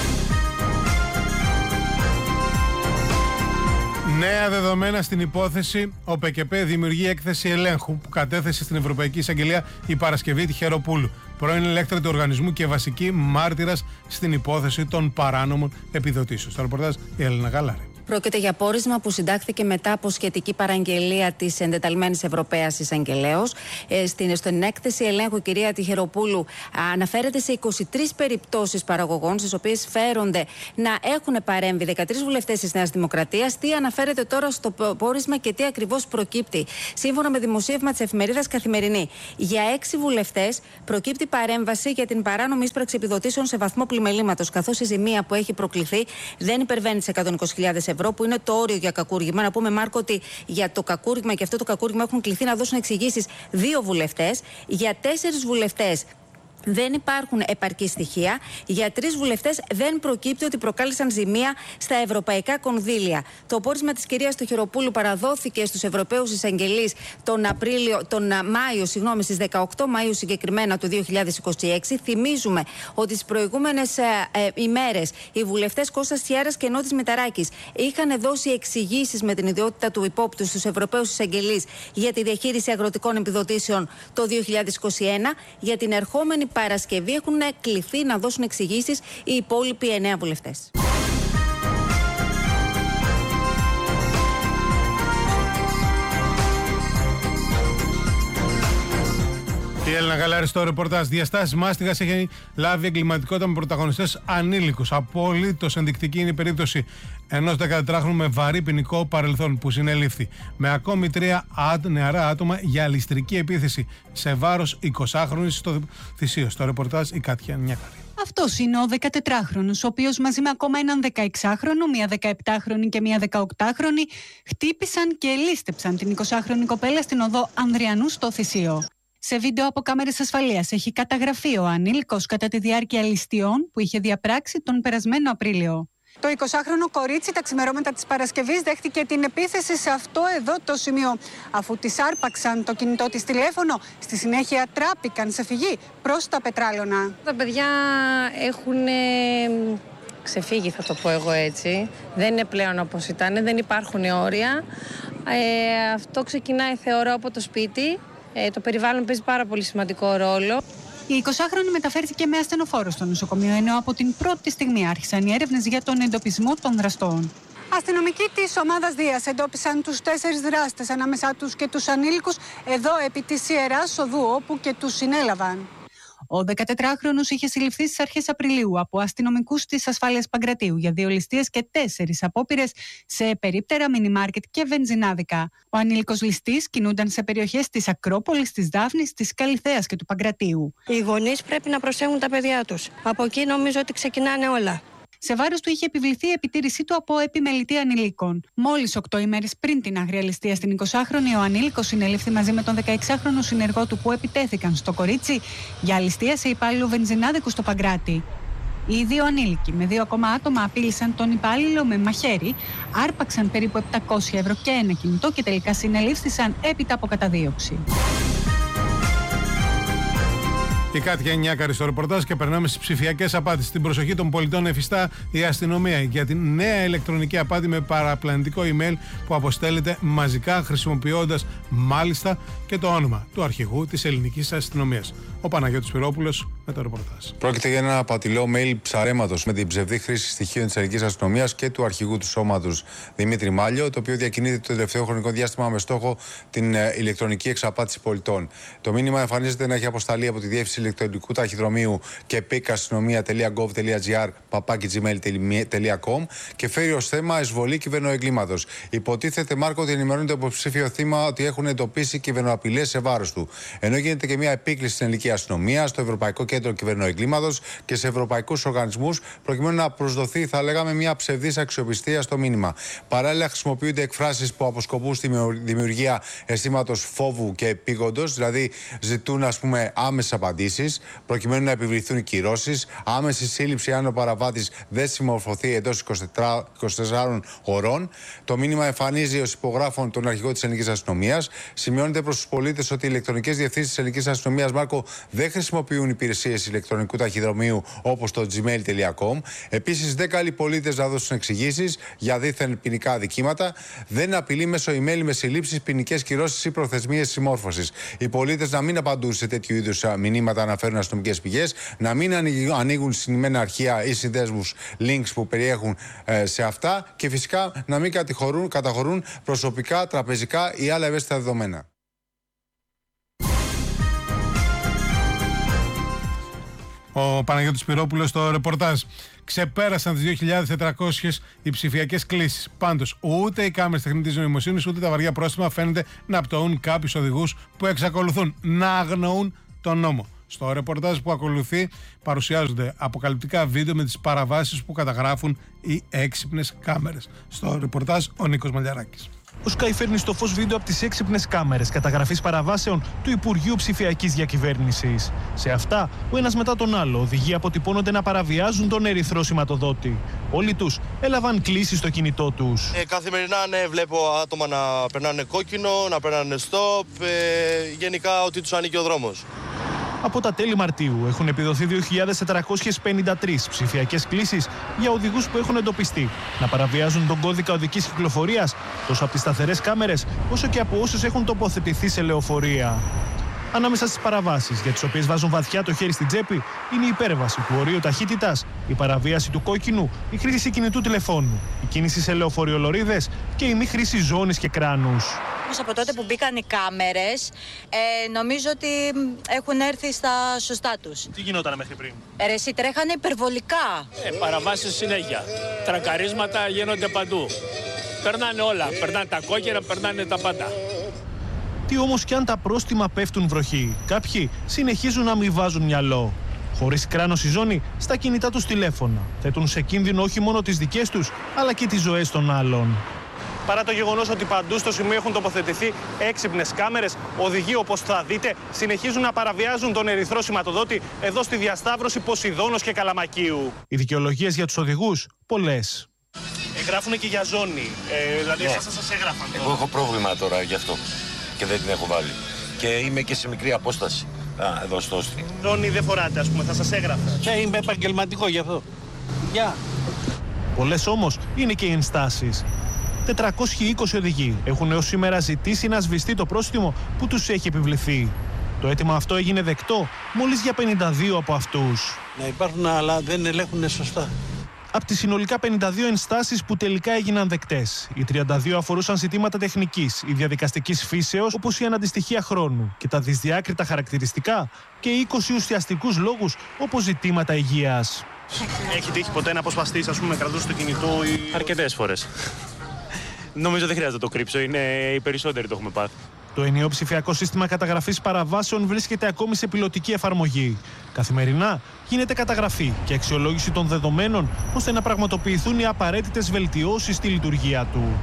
Νέα δεδομένα στην υπόθεση. Ο ΠΚΠ δημιουργεί έκθεση ελέγχου που κατέθεσε στην Ευρωπαϊκή Εισαγγελία η Παρασκευή τη Χεροπούλου, πρώην ελέκτρα του οργανισμού και βασική μάρτυρας στην υπόθεση των παράνομων επιδοτήσεων. Στο ρεπορτάζ η Έλληνα Γαλάρη. Πρόκειται για πόρισμα που συντάχθηκε μετά από σχετική παραγγελία της εντεταλμένης Ευρωπαίας Εισαγγελέως. Ε, στην, στην έκθεση ελέγχου, η κυρία Τιχεροπούλου αναφέρεται σε είκοσι τρεις περιπτώσεις παραγωγών, στις οποίες φέρονται να έχουν παρέμβει δεκατρείς βουλευτές της Νέας Δημοκρατίας. Τι αναφέρεται τώρα στο πόρισμα και τι ακριβώς προκύπτει. Σύμφωνα με δημοσίευμα της εφημερίδας Καθημερινή, για έξι βουλευτές προκύπτει παρέμβαση για την παράνομη ίσπραξη επιδοτήσεων σε βαθμό πλημελήματος, καθώς η ζημία που έχει προκληθεί δεν υπερβαίνει τις εκατόν είκοσι χιλιάδες ευρώ, που είναι το όριο για κακούργημα. Να πούμε, Μάρκο, ότι για το κακούργημα και αυτό το κακούργημα έχουν κληθεί να δώσουν εξηγήσεις δύο βουλευτές. Για τέσσερις βουλευτές δεν υπάρχουν επαρκή στοιχεία. Για τρεις βουλευτές δεν προκύπτει ότι προκάλεσαν ζημία στα ευρωπαϊκά κονδύλια. Το πόρισμα της κυρίας Τιχεροπούλου παραδόθηκε στους Ευρωπαίους εισαγγελείς τον, Απρίλιο, τον Μάιο, συγγνώμη, στις δεκαοκτώ Μαΐου συγκεκριμένα του δύο χιλιάδες είκοσι έξι. Θυμίζουμε ότι τις προηγούμενες ε, ε, ημέρες οι βουλευτές Κώστας Τιάρας και Νότης Μηταράκης είχαν δώσει εξηγήσεις με την ιδιότητα του υπόπτου στους Ευρωπαίους εισαγγελείς για τη διαχείριση αγροτικών επιδοτήσεων το δύο χιλιάδες είκοσι ένα. Για την ερχόμενη Παρασκευή έχουν κληθεί να δώσουν εξηγήσεις οι υπόλοιποι εννέα βουλευτές. Η Έλληνα Γαλάρη στο ρεπορτάζ. Διαστάσεις μάστιγας έχει λάβει εγκληματικότητα με πρωταγωνιστές ανήλικους. Απολύτως ενδεικτική είναι η περίπτωση ενός δεκατετράχρονου με βαρύ ποινικό παρελθόν που συνελήφθη με ακόμη τρία νεαρά άτομα για ληστρική επίθεση σε βάρος εικοσάχρονης στο Θησίο. Στο ρεπορτάζ η Κάτια Νιάκαρη. Αυτός είναι ο δεκατετράχρονος, ο οποίος μαζί με ακόμα έναν δεκαεξάχρονο, μία δεκαεπτάχρονη και μία δεκαοκτάχρονη χτύπησαν και λήστεψαν την εικοσάχρονη κοπέλα στην οδό Ανδριανού στο Θησίο. Σε βίντεο από κάμερες ασφαλείας έχει καταγραφεί ο ανήλικος κατά τη διάρκεια ληστειών που είχε διαπράξει τον περασμένο Απρίλιο. Το εικοσάχρονο κορίτσι τα ξημερώματα της Παρασκευής δέχτηκε την επίθεση σε αυτό εδώ το σημείο. Αφού της άρπαξαν το κινητό της τηλέφωνο, στη συνέχεια τράπηκαν σε φυγή προς τα πετράλωνα. Τα παιδιά έχουν ξεφύγει, θα το πω εγώ έτσι. Δεν είναι πλέον όπως ήταν, δεν υπάρχουν όρια. Ε, αυτό ξεκινάει, θεωρώ, από το σπίτι. Ε, το περιβάλλον παίζει πάρα πολύ σημαντικό ρόλο. Η εικοσάχρονη μεταφέρθηκε με ασθενοφόρο στο νοσοκομείο, ενώ από την πρώτη στιγμή άρχισαν οι έρευνες για τον εντοπισμό των δραστών. Αστυνομικοί της ομάδας Δίας εντόπισαν τους τέσσερις δράστες, ανάμεσά τους και τους ανήλικους, εδώ επί της Ιεράς Οδού, όπου και τους συνέλαβαν. Ο δεκατετράχρονος είχε συλληφθεί στις αρχές Απριλίου από αστυνομικούς της ασφάλειας Παγκρατίου για δύο ληστείες και τέσσερις απόπειρες σε περίπτερα μινιμάρκετ και βενζινάδικα. Ο ανήλικος ληστής κινούνταν σε περιοχές της Ακρόπολης, της Δάφνης, της Καλιθέας και του Παγκρατίου. Οι γονείς πρέπει να προσέχουν τα παιδιά τους. Από εκεί νομίζω ότι ξεκινάνε όλα. Σε βάρος του είχε επιβληθεί η επιτήρησή του από επιμελητή ανηλίκων. Μόλις οκτώ ημέρες πριν την άγρια ληστεία στην εικοσάχρονη, ο ανήλικος συνελήφθη μαζί με τον δεκαεξάχρονο συνεργό του που επιτέθηκαν στο κορίτσι για ληστεία σε υπάλληλο βενζινάδικου στο Παγκράτη. Οι δύο ανήλικοι με δύο ακόμα άτομα απείλησαν τον υπάλληλο με μαχαίρι, άρπαξαν περίπου επτακόσια ευρώ και ένα κινητό και τελικά συνελήφθησαν έπειτα από καταδίωξη. Η Κάτια Νιάκαρη στο ρεπορτάζ και περνάμε στις ψηφιακές απάτες. Στην προσοχή των πολιτών εφιστά η αστυνομία για την νέα ηλεκτρονική απάτη με παραπλανητικό email που αποστέλλεται μαζικά, χρησιμοποιώντας μάλιστα και το όνομα του αρχηγού της ελληνικής αστυνομίας. Ο Παναγιώτης Πυρόπουλος με το ρεπορτάζ. Πρόκειται για ένα απατηλό mail ψαρέματος με την ψευδή χρήση στοιχείων της ελληνικής αστυνομίας και του αρχηγού του σώματος Δημήτρη Μάλιο, το οποίο διακινείται το τελευταίο χρονικό διάστημα με στόχο την ηλεκτρονική εξαπάτηση πολιτών. Το μήνυμα εμφανίζεται να έχει αποσταλεί από τη διεύθυνση ηλεκτρονικού ταχυδρομείου και πικ αστυνομία τελεία γκοβ τελεία τζι άρ παπάκι τζι μέιλ τελεία κομ και φέρει ως θέμα εισβολή κυβερνοεγκλήματος. Υποτίθεται, Μάρκο, ότι ενημερώνει το υποψήφιο θύμα ότι έχουν εντοπίσει κυβερνοαπειλές σε βάρος του. Ενώ γίνεται και μια επίκληση στην ελληνική αστυνομία, στο Ευρωπαϊκό Κέντρο Κυβερνοεγκλήματος και σε ευρωπαϊκούς οργανισμούς, προκειμένου να προσδοθεί, θα λέγαμε, μια ψευδής αξιοπιστία στο μήνυμα. Παράλληλα, χρησιμοποιούνται εκφράσεις που αποσκοπούν στη δημιουργία αισθήματος φόβου και επίγοντος, δηλαδή ζητούν, ας πούμε, άμεσες απαντήσεις, προκειμένου να επιβληθούν κυρώσεις, άμεση σύλληψη αν ο παραβάτης δεν συμμορφωθεί εντός είκοσι τεσσάρων ωρών. Το μήνυμα εμφανίζει ως υπογράφων τον αρχηγό της ελληνικής αστυνομίας. Σημειώνεται προς τους πολίτες ότι οι ηλεκτρονικές διευθύνσεις της ελληνικής αστυνομίας, Μάρκο, δεν χρησιμοποιούν υπηρεσίες ηλεκτρονικού ταχυδρομείου όπως το τζι μέιλ τελεία κομ. Επίσης, δεν καλεί πολίτες να δώσουν εξηγήσεις για δίθεν ποινικά αδικήματα. Δεν απειλεί μέσω email με συλλήψεις, ποινικές κυρώσεις ή προθεσμίες συμμόρφωσης. Οι πολίτες να μην απαντούν σε τέτοιου είδους μηνύματα, αναφέρουν αστυνομικές πηγές, να μην ανοίγουν συνημμένα αρχεία ή συνδέσμους links που περιέχουν ε, σε αυτά και φυσικά να μην καταχωρούν, καταχωρούν προσωπικά, τραπεζικά ή άλλα ευαίσθητα δεδομένα. Ο Παναγιώτης Πυρόπουλος στο ρεπορτάζ. Ξεπέρασαν τις δύο χιλιάδες τετρακόσιες οι ψηφιακές κλήσεις. Πάντως, ούτε οι κάμερες τεχνητής νοημοσύνης ούτε τα βαριά πρόστιμα φαίνεται να πτωούν κάποιους οδηγούς που εξακολουθούν να αγνοούν τον νόμο. Στο ρεπορτάζ που ακολουθεί παρουσιάζονται αποκαλυπτικά βίντεο με τις παραβάσεις που καταγράφουν οι έξυπνες κάμερες. Στο ρεπορτάζ ο Νίκος Μαλιαράκης. Ο Sky φέρνει στο φως βίντεο από τις έξυπνες κάμερες καταγραφής παραβάσεων του Υπουργείου Ψηφιακής Διακυβέρνησης. Σε αυτά, ο ένας μετά τον άλλο, οδηγοί αποτυπώνονται να παραβιάζουν τον ερυθρό σηματοδότη. Όλοι τους έλαβαν κλήσεις στο κινητό τους. Ε, καθημερινά, ναι, βλέπω άτομα να περνάνε κόκκινο, να περνάνε stop, ε, γενικά ότι τους ανήκει ο δρόμος. Από τα τέλη Μαρτίου έχουν επιδοθεί δύο χιλιάδες τετρακόσιες πενήντα τρεις ψηφιακές κλήσεις για οδηγούς που έχουν εντοπιστεί να παραβιάζουν τον κώδικα οδικής κυκλοφορίας τόσο από τις σταθερές κάμερες όσο και από όσους έχουν τοποθετηθεί σε λεωφορεία. Ανάμεσα στις παραβάσεις για τις οποίες βάζουν βαθιά το χέρι στην τσέπη είναι η υπέρβαση του ορίου ταχύτητας, η παραβίαση του κόκκινου, η χρήση κινητού τηλεφώνου, η κίνηση σε λεωφορειολωρίδες και η μη χρήση ζώνης και κράνους. Από τότε που μπήκαν οι κάμερες, ε, νομίζω ότι έχουν έρθει στα σωστά τους. Τι γινόταν μέχρι πριν? Ε, ρε, εσύ τρέχανε υπερβολικά. Ε, παραβάσεις συνέχεια. Τρακαρίσματα γίνονται παντού. Περνάνε όλα. Περνάνε τα κόκκινα, περνάνε τα πάντα. Τι όμως κι αν τα πρόστιμα πέφτουν βροχή, κάποιοι συνεχίζουν να μην βάζουν μυαλό. Χωρίς κράνος η ζώνη, στα κινητά τους τηλέφωνα θέτουν σε κίνδυνο όχι μόνο τις δικές τους, αλλά και τις ζωές των άλλων. Παρά το γεγονός ότι παντού στο σημείο έχουν τοποθετηθεί έξυπνες κάμερες, οδηγοί, όπως θα δείτε, συνεχίζουν να παραβιάζουν τον ερυθρό σηματοδότη εδώ στη διασταύρωση Ποσειδώνος και Καλαμακίου. Οι δικαιολογίες για τους οδηγούς, πολλές. Εγγράφουν και για ζώνη, ε, δηλαδή ναι. Εσάς σας έγραφαν. Εγώ έχω πρόβλημα τώρα γι' αυτό και δεν την έχω βάλει. Και είμαι και σε μικρή απόσταση. Α, εδώ στο όστι. Ζώνη δεν φοράτε, ας πούμε, θα σας έγραφα. Και είμαι επαγγελματικό γι' αυτό. Γεια. Πολλές όμως είναι και οι ενστάσεις. τετρακόσιοι είκοσι οδηγοί έχουν έως σήμερα ζητήσει να σβηστεί το πρόστιμο που τους έχει επιβληθεί. Το αίτημα αυτό έγινε δεκτό μόλις για πενήντα δύο από αυτούς. Να υπάρχουν, αλλά δεν ελέγχουν σωστά. Από τις συνολικά πενήντα δύο ενστάσεις που τελικά έγιναν δεκτές, οι τριάντα δύο αφορούσαν ζητήματα τεχνικής ή διαδικαστικής φύσεως, όπως η αναντιστοιχία χρόνου και τα δυσδιάκριτα χαρακτηριστικά, και είκοσι ουσιαστικούς λόγους, όπως ζητήματα υγείας. Έχει τύχει ποτέ να αποσπαστείς, ας πούμε, κρατούς το κινητό ή... Αρκετές φορές. Νομίζω δεν χρειάζεται να το κρύψω, είναι οι περισσότεροι το έχουμε πάθει. Το ενιαίο ψηφιακό σύστημα καταγραφής παραβάσεων βρίσκεται ακόμη σε πιλωτική εφαρμογή. Καθημερινά γίνεται καταγραφή και αξιολόγηση των δεδομένων ώστε να πραγματοποιηθούν οι απαραίτητες βελτιώσεις στη λειτουργία του.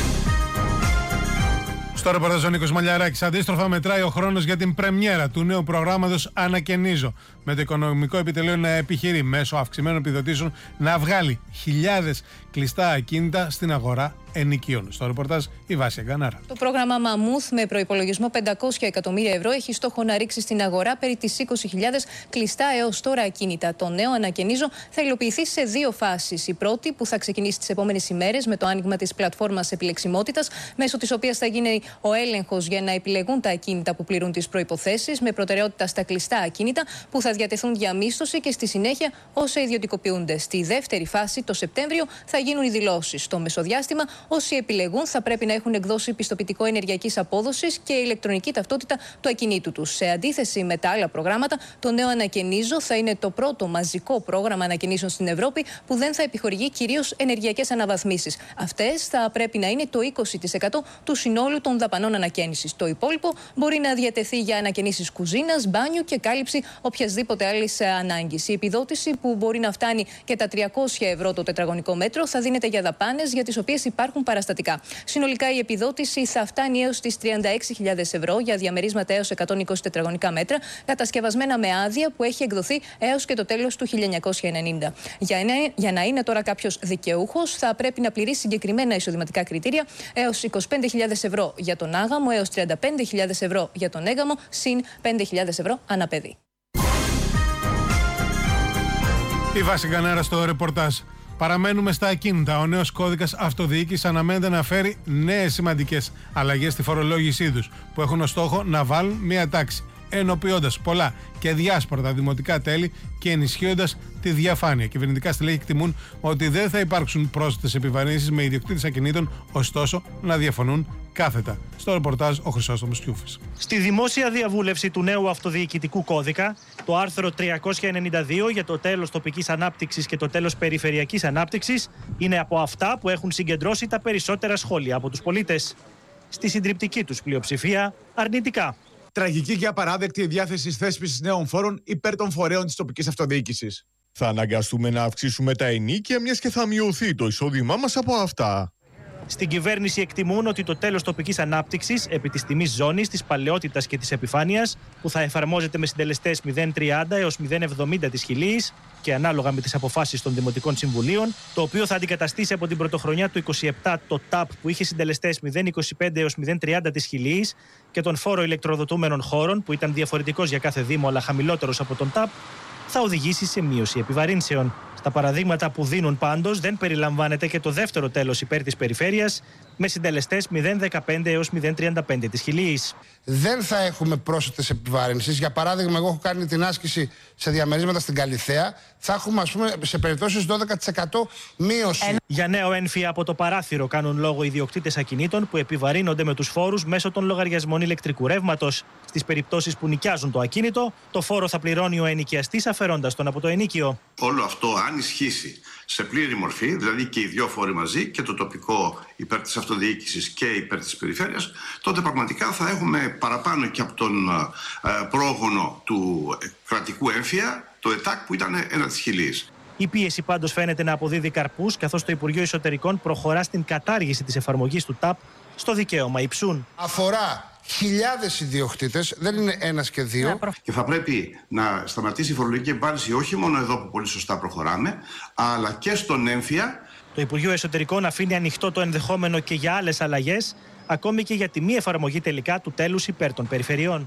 Στο ρεπορτάζ ο Νίκος Μαλιαράκης. Αντίστροφα μετράει ο χρόνος για την πρεμιέρα του νέου προγράμματος Ανακαινίζω, με το Οικονομικό Επιτελείο να επιχειρεί μέσω αυξημένων επιδοτήσεων να βγάλει χιλιάδες κλειστά ακίνητα στην αγορά ενοικίων. Στο ρεπορτάζ η Βάσια Γκανάρα. Το πρόγραμμα Μαμούθ με προϋπολογισμό πεντακόσια εκατομμύρια ευρώ έχει στόχο να ρίξει στην αγορά περί τις είκοσι χιλιάδες κλειστά έως τώρα ακίνητα. Το νέο Ανακαινίζω θα υλοποιηθεί σε δύο φάσεις. Η πρώτη, που θα ξεκινήσει τις επόμενες ημέρες με το άνοιγμα της πλατφόρμας επιλεξιμότητας, μέσω της οποίας θα γίνει Ο έλεγχος για να επιλεγούν τα ακίνητα που πληρούν τις προϋποθέσεις, με προτεραιότητα στα κλειστά ακίνητα που θα διατεθούν για μίσθωση και στη συνέχεια όσα ιδιωτικοποιούνται. Στη δεύτερη φάση, το Σεπτέμβριο, θα γίνουν οι δηλώσεις. Στο μεσοδιάστημα, όσοι επιλεγούν θα πρέπει να έχουν εκδώσει πιστοποιητικό ενεργειακής απόδοσης και ηλεκτρονική ταυτότητα του ακινήτου τους. Σε αντίθεση με τα άλλα προγράμματα, το νέο Ανακαινίζω θα είναι το πρώτο μαζικό πρόγραμμα ανακαινήσεων στην Ευρώπη που δεν θα επιχορηγεί κυρίως ενεργειακές αναβαθμίσεις. Αυτές θα πρέπει να είναι το είκοσι τοις εκατό του συνόλου των δαπανών ανακαίνησης. Το υπόλοιπο μπορεί να διατεθεί για ανακαινήσεις κουζίνας, μπάνιου και κάλυψη οποιασδήποτε άλλης ανάγκης. Η επιδότηση, που μπορεί να φτάνει και τα τριακόσια ευρώ το τετραγωνικό μέτρο, θα δίνεται για δαπάνες για τις οποίες υπάρχουν παραστατικά. Συνολικά η επιδότηση θα φτάνει έως τις τριάντα έξι χιλιάδες ευρώ για διαμερίσματα έως εκατόν είκοσι τετραγωνικά μέτρα, κατασκευασμένα με άδεια που έχει εκδοθεί έως και το τέλος του χίλια εννιακόσια ενενήντα. Για, για να είναι τώρα κάποιος δικαιούχος, θα πρέπει να πληρεί συγκεκριμένα εισοδηματικά κριτήρια, έως είκοσι πέντε χιλιάδες ευρώ για τον άγαμο, έως τριάντα πέντε χιλιάδες ευρώ για τον έγαμο, συν πέντε χιλιάδες ευρώ ανά παιδί. Η Βάση Κανέρα στο ρεπορτάζ. Παραμένουμε στα ακίνητα. Ο νέος κώδικας αυτοδιοίκησης αναμένεται να φέρει νέες σημαντικές αλλαγές στη φορολόγησή τους, που έχουν ως στόχο να βάλουν μία τάξη, ενοποιώντας πολλά και διάσπορτα δημοτικά τέλη και ενισχύοντας τη διαφάνεια. Κυβερνητικά στελέχη εκτιμούν ότι δεν θα υπάρξουν πρόσθετες επιβαρύνσεις με ιδιοκτήτες ακινήτων, ωστόσο να διαφωνούν κάθετα. Στο ρεπορτάζ ο Χρυσόστομος Κιούφης. Στη δημόσια διαβούλευση του νέου αυτοδιοικητικού κώδικα, το άρθρο τριακόσια ενενήντα δύο για το τέλος τοπικής ανάπτυξης και το τέλος περιφερειακής ανάπτυξης είναι από αυτά που έχουν συγκεντρώσει τα περισσότερα σχόλια από τους πολίτες. Στη συντριπτική τους πλειοψηφία αρνητικά. Τραγική και απαράδεκτη η διάθεση θέσπισης νέων φόρων υπέρ των φορέων της τοπικής αυτοδιοίκησης. Θα αναγκαστούμε να αυξήσουμε τα ενοίκια, μιας και θα μειωθεί το εισόδημά μας από αυτά. Στην κυβέρνηση εκτιμούν ότι το τέλος τοπικής ανάπτυξης επί της τιμής ζώνης, της παλαιότητας και της επιφάνειας, που θα εφαρμόζεται με συντελεστές μηδέν κόμμα τριάντα έως μηδέν κόμμα εβδομήντα της χιλίης και ανάλογα με τις αποφάσεις των Δημοτικών Συμβουλίων, το οποίο θα αντικαταστήσει από την πρωτοχρονιά του είκοσι επτά το ΤΑΠ που είχε συντελεστές μηδέν κόμμα είκοσι πέντε έως μηδέν κόμμα τριάντα της χιλίης και τον φόρο ηλεκτροδοτούμενων χώρων που ήταν διαφορετικός για κάθε Δήμο αλλά χαμηλότερος από τον ΤΑΠ, θα οδηγήσει σε μείωση επιβαρύνσεων. Στα παραδείγματα που δίνουν πάντως δεν περιλαμβάνεται και το δεύτερο τέλος υπέρ της περιφέρειας με συντελεστές μηδέν κόμμα δεκαπέντε έως μηδέν κόμμα τριάντα πέντε της χιλίης. Δεν θα έχουμε πρόσθετες επιβαρύνσεις. Για παράδειγμα, εγώ έχω κάνει την άσκηση σε διαμερίσματα στην Καλιθέα. Θα έχουμε, ας πούμε, σε περιπτώσεις δώδεκα τοις εκατό μείωση. Για νέο έμφυα από το παράθυρο κάνουν λόγο ιδιοκτήτες ακινήτων που επιβαρύνονται με τους φόρους μέσω των λογαριασμών ηλεκτρικού ρεύματος. Στις περιπτώσεις που νοικιάζουν το ακίνητο, το φόρο θα πληρώνει ο ενοικιαστής αφαιρώντας τον από το ενοίκιο. Όλο αυτό, αν ισχύσει σε πλήρη μορφή, δηλαδή και οι δύο φόροι μαζί, και το τοπικό υπέρ της αυτοδιοίκησης και υπέρ της περιφέρειας, τότε πραγματικά θα έχουμε παραπάνω και από τον ε, πρόγονο του κρατικού έμφυα, το ΕΤΑΚ που ήταν ένα της χιλίης. Η πίεση πάντως φαίνεται να αποδίδει καρπούς, καθώς το Υπουργείο Εσωτερικών προχωρά στην κατάργηση της εφαρμογής του ΤΑΠ στο δικαίωμα υψούν. Αφορά χιλιάδες ιδιοκτήτες, δεν είναι ένας και δύο. Και θα πρέπει να σταματήσει η φορολογική επιβάρυνση όχι μόνο εδώ που πολύ σωστά προχωράμε, αλλά και στον έμφυα. Το Υπουργείο Εσωτερικών αφήνει ανοιχτό το ενδεχόμενο και για άλλες αλλαγές, ακόμη και για τη μη εφαρμογή τελικά του τέλους υπέρ των περιφερειών.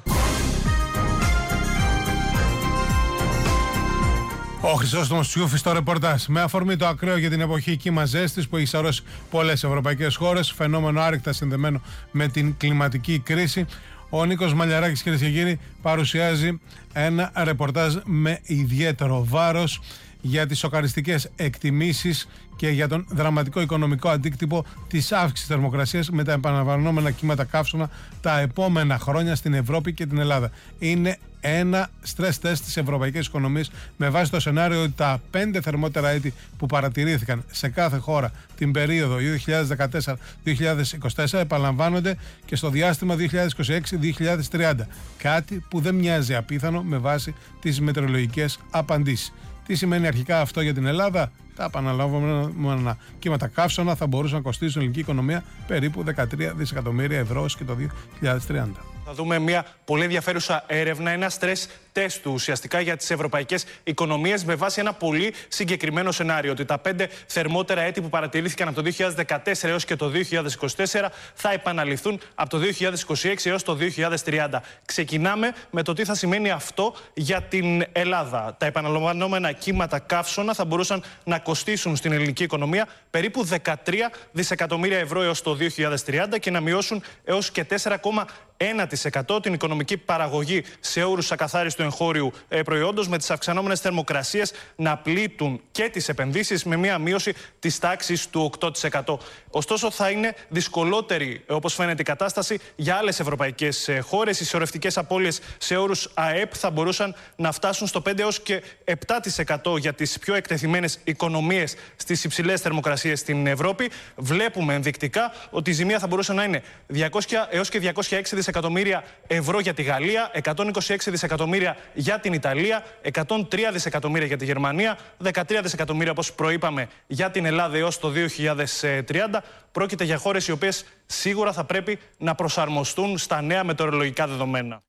Ο Χρυσόστομος Τσιούφης στο ρεπορτάζ. Με αφορμή το ακραίο για την εποχή κύμα ζέστης που έχει σαρώσει πολλές ευρωπαϊκές χώρες, φαινόμενο άρρηκτα συνδεμένο με την κλιματική κρίση, ο Νίκος Μαλιαράκης, κυρίες και κύριοι, παρουσιάζει ένα ρεπορτάζ με ιδιαίτερο βάρος για τις σοκαριστικές εκτιμήσεις και για τον δραματικό οικονομικό αντίκτυπο της αύξησης θερμοκρασίας με τα επαναλαμβανόμενα κύματα καύσωνα τα επόμενα χρόνια στην Ευρώπη και την Ελλάδα. Είναι ένα stress test της ευρωπαϊκής οικονομίας με βάση το σενάριο ότι τα πέντε θερμότερα έτη που παρατηρήθηκαν σε κάθε χώρα την περίοδο δύο χιλιάδες δεκατέσσερα δύο χιλιάδες είκοσι τέσσερα επαναλαμβάνονται και στο διάστημα δύο χιλιάδες είκοσι έξι δύο χιλιάδες τριάντα. Κάτι που δεν μοιάζει απίθανο με βάση τις μετεωρολογικές απαντήσεις. Τι σημαίνει αρχικά αυτό για την Ελλάδα? Τα επαναλαμβανόμενα κύματα καύσωνα θα μπορούσαν να κοστίσουν στην ελληνική οικονομία περίπου δεκατρία δισεκατομμύρια ευρώ και το δύο χιλιάδες τριάντα. Θα δούμε μια πολύ ενδιαφέρουσα έρευνα, ένα stress τεστ του ουσιαστικά για τις ευρωπαϊκές οικονομίες με βάση ένα πολύ συγκεκριμένο σενάριο. Ότι τα πέντε θερμότερα έτη που παρατηρήθηκαν από το δύο χιλιάδες δεκατέσσερα έως και το δύο χιλιάδες είκοσι τέσσερα θα επαναληφθούν από το δύο χιλιάδες είκοσι έξι έως το δύο χιλιάδες τριάντα. Ξεκινάμε με το τι θα σημαίνει αυτό για την Ελλάδα. Τα επαναλαμβανόμενα κύματα καύσωνα θα μπορούσαν να κοστίσουν στην ελληνική οικονομία περίπου δεκατρία δισεκατομμύρια ευρώ έως το δύο χιλιάδες τριάντα και να μειώσουν έως και τέσσερα κόμμα ένα τοις εκατό την οικονομική παραγωγή σε όρους ακαθάριστου εγχώριου προϊόντος, με τις αυξανόμενες θερμοκρασίες να πλήττουν και τις επενδύσεις με μια μείωση της τάξης του οκτώ τοις εκατό. Ωστόσο, θα είναι δυσκολότερη, όπως φαίνεται, η κατάσταση για άλλες ευρωπαϊκές χώρες. Οι σωρευτικές απώλειες σε όρους ΑΕΠ θα μπορούσαν να φτάσουν στο πέντε έως και επτά τοις εκατό για τις πιο εκτεθειμένες οικονομίες στις υψηλές θερμοκρασίες στην Ευρώπη. Βλέπουμε ενδεικτικά ότι η ζημία θα μπορούσε να είναι διακόσια έως και διακόσια έξι δισεκατομμύρια ευρώ για τη Γαλλία, εκατόν είκοσι έξι δισεκατομμύρια για την Ιταλία, εκατόν τρία δισεκατομμύρια για τη Γερμανία, δεκατρία δισεκατομμύρια, όπως προείπαμε, για την Ελλάδα έως το δύο χιλιάδες τριάντα. Πρόκειται για χώρες οι οποίες σίγουρα θα πρέπει να προσαρμοστούν στα νέα μετεωρολογικά δεδομένα.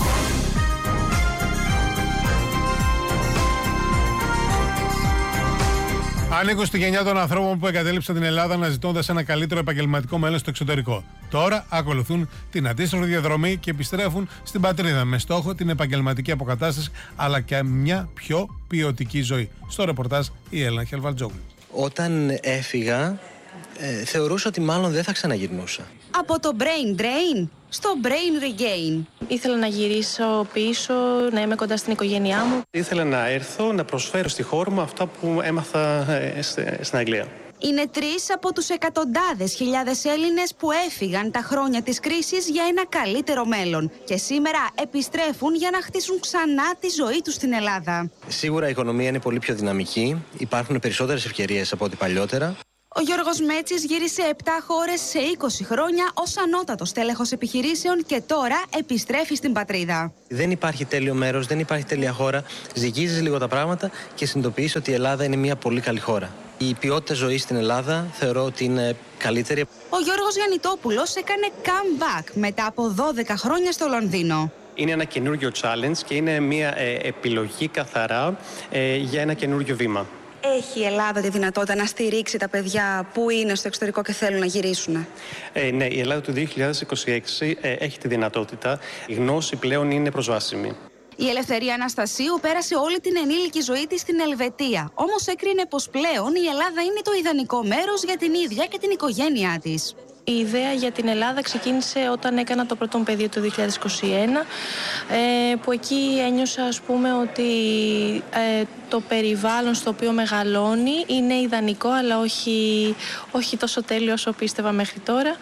Ανήκω στη γενιά των ανθρώπων που εγκατέλειψαν την Ελλάδα αναζητώντας ένα καλύτερο επαγγελματικό μέλλον στο εξωτερικό. Τώρα ακολουθούν την αντίστροφη διαδρομή και επιστρέφουν στην πατρίδα με στόχο την επαγγελματική αποκατάσταση αλλά και μια πιο ποιοτική ζωή. Στο ρεπορτάζ η Έλληνα Χελβατζόγλου. Όταν έφυγα, ε, θεωρούσα ότι μάλλον δεν θα ξαναγυρνούσα. Από το brain drain στο brain regain. Ήθελα να γυρίσω πίσω, να είμαι κοντά στην οικογένειά μου. Ήθελα να έρθω να προσφέρω στη χώρα μου αυτά που έμαθα ε, στην Αγγλία. Είναι τρεις από τους εκατοντάδες χιλιάδες Έλληνες που έφυγαν τα χρόνια της κρίσης για ένα καλύτερο μέλλον και σήμερα επιστρέφουν για να χτίσουν ξανά τη ζωή τους στην Ελλάδα. Σίγουρα η οικονομία είναι πολύ πιο δυναμική, υπάρχουν περισσότερες ευκαιρίες από ό,τι παλιότερα. Ο Γιώργος Μέτσης γύρισε επτά χώρες σε είκοσι χρόνια ως ανώτατος τέλεχος επιχειρήσεων και τώρα επιστρέφει στην πατρίδα. Δεν υπάρχει τέλειο μέρος, δεν υπάρχει τέλεια χώρα. Ζυγίζεις λίγο τα πράγματα και συνειδητοποιείς ότι η Ελλάδα είναι μια πολύ καλή χώρα. Η ποιότητα ζωής στην Ελλάδα θεωρώ ότι είναι καλύτερη. Ο Γιώργος Γιαννητόπουλος έκανε comeback μετά από δώδεκα χρόνια στο Λονδίνο. Είναι ένα καινούργιο challenge και είναι μια ε, επιλογή καθαρά ε, για ένα καινούργιο βήμα. Έχει η Ελλάδα τη δυνατότητα να στηρίξει τα παιδιά που είναι στο εξωτερικό και θέλουν να γυρίσουν? Ε, ναι, η Ελλάδα του δύο χιλιάδες είκοσι έξι ε, έχει τη δυνατότητα. Η γνώση πλέον είναι προσβάσιμη. Η Ελευθερία Αναστασίου πέρασε όλη την ενήλικη ζωή της στην Ελβετία. Όμως έκρινε πως πλέον η Ελλάδα είναι το ιδανικό μέρος για την ίδια και την οικογένειά της. Η ιδέα για την Ελλάδα ξεκίνησε όταν έκανα το πρώτο παιδί το δύο χιλιάδες είκοσι ένα, που εκεί ένιωσα, ας πούμε, ότι το περιβάλλον στο οποίο μεγαλώνει είναι ιδανικό, αλλά όχι, όχι τόσο τέλειο όσο πίστευα μέχρι τώρα.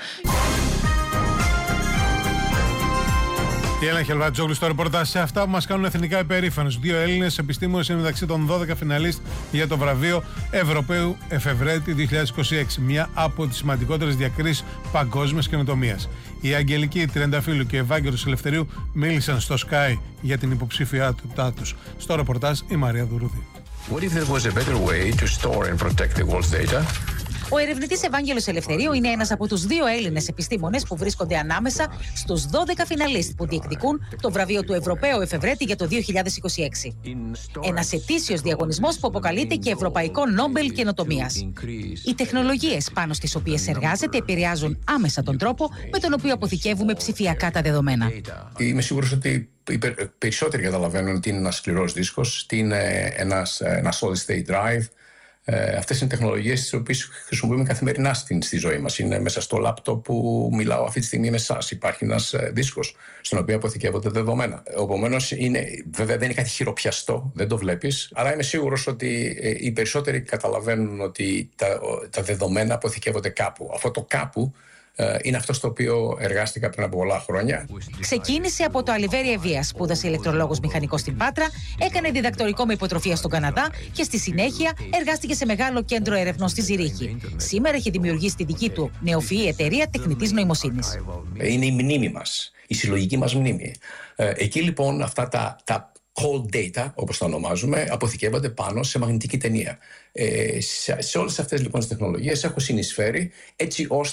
Η Έλληνα Χελβατζόγλου στο ρεπορτάζ σε αυτά που μας κάνουν εθνικά υπερήφανους. Δύο Έλληνες επιστήμονες είναι μεταξύ των δώδεκα φιναλίστ για το βραβείο Ευρωπαίου Εφευρέτη δύο χιλιάδες είκοσι έξι. Μια από τις σημαντικότερες διακρίσεις παγκόσμιας καινοτομίας. Η Αγγελική Τριανταφύλλου και ο Ευάγγελος Ελευθερίου μίλησαν στο Sky για την υποψηφιότητά τους. Στο ρεπορτάζ η Μαρία Δουρούδη. What if there was a better way to store and protect the world's data? Ο ερευνητής Ευάγγελος Ελευθερίου είναι ένας από τους δύο Έλληνες επιστήμονες που βρίσκονται ανάμεσα στους δώδεκα φιναλίστ που διεκδικούν το βραβείο του Ευρωπαίου Εφευρέτη για το δύο χιλιάδες είκοσι έξι. Ένας ετήσιος διαγωνισμός που αποκαλείται και Ευρωπαϊκό Νόμπελ Καινοτομίας. Οι τεχνολογίες πάνω στις οποίες εργάζεται επηρεάζουν άμεσα τον τρόπο με τον οποίο αποθηκεύουμε ψηφιακά τα δεδομένα. Είμαι σίγουρος ότι οι περισσότεροι καταλαβαίνουν τι είναι ένας σκληρός δίσκος, τι είναι ένας, ένα solid state drive. Ε, αυτές είναι τεχνολογίες τις οποίες χρησιμοποιούμε καθημερινά στην, στη ζωή μας. Είναι μέσα στο λάπτοπ που μιλάω αυτή τη στιγμή με εσάς. Υπάρχει ένας ε, δίσκος στον οποίο αποθηκεύονται δεδομένα. Επομένως, βέβαια δεν είναι κάτι χειροπιαστό, δεν το βλέπεις. Αλλά είμαι σίγουρος ότι ε, οι περισσότεροι καταλαβαίνουν ότι τα, τα δεδομένα αποθηκεύονται κάπου. Αυτό το κάπου είναι αυτό στο οποίο εργάστηκα πριν από πολλά χρόνια. Ξεκίνησε από το Αλιβέρι Ευβίας, σπούδασε ηλεκτρολόγος μηχανικός στην Πάτρα, έκανε διδακτορικό με υποτροφία στον Καναδά και στη συνέχεια εργάστηκε σε μεγάλο κέντρο ερευνών στη Ζηρίχη. Σήμερα έχει δημιουργήσει τη δική του νεοφυή εταιρεία τεχνητής νοημοσύνης. Είναι η μνήμη μας, η συλλογική μας μνήμη. Εκεί λοιπόν αυτά τα, τα cold data, όπως τα ονομάζουμε, αποθηκεύονται πάνω σε μαγνητική ταινία. Ε, σε, σε όλες αυτές λοιπόν τις τεχνολογίες έχω συνεισφέρει έτσι ώστε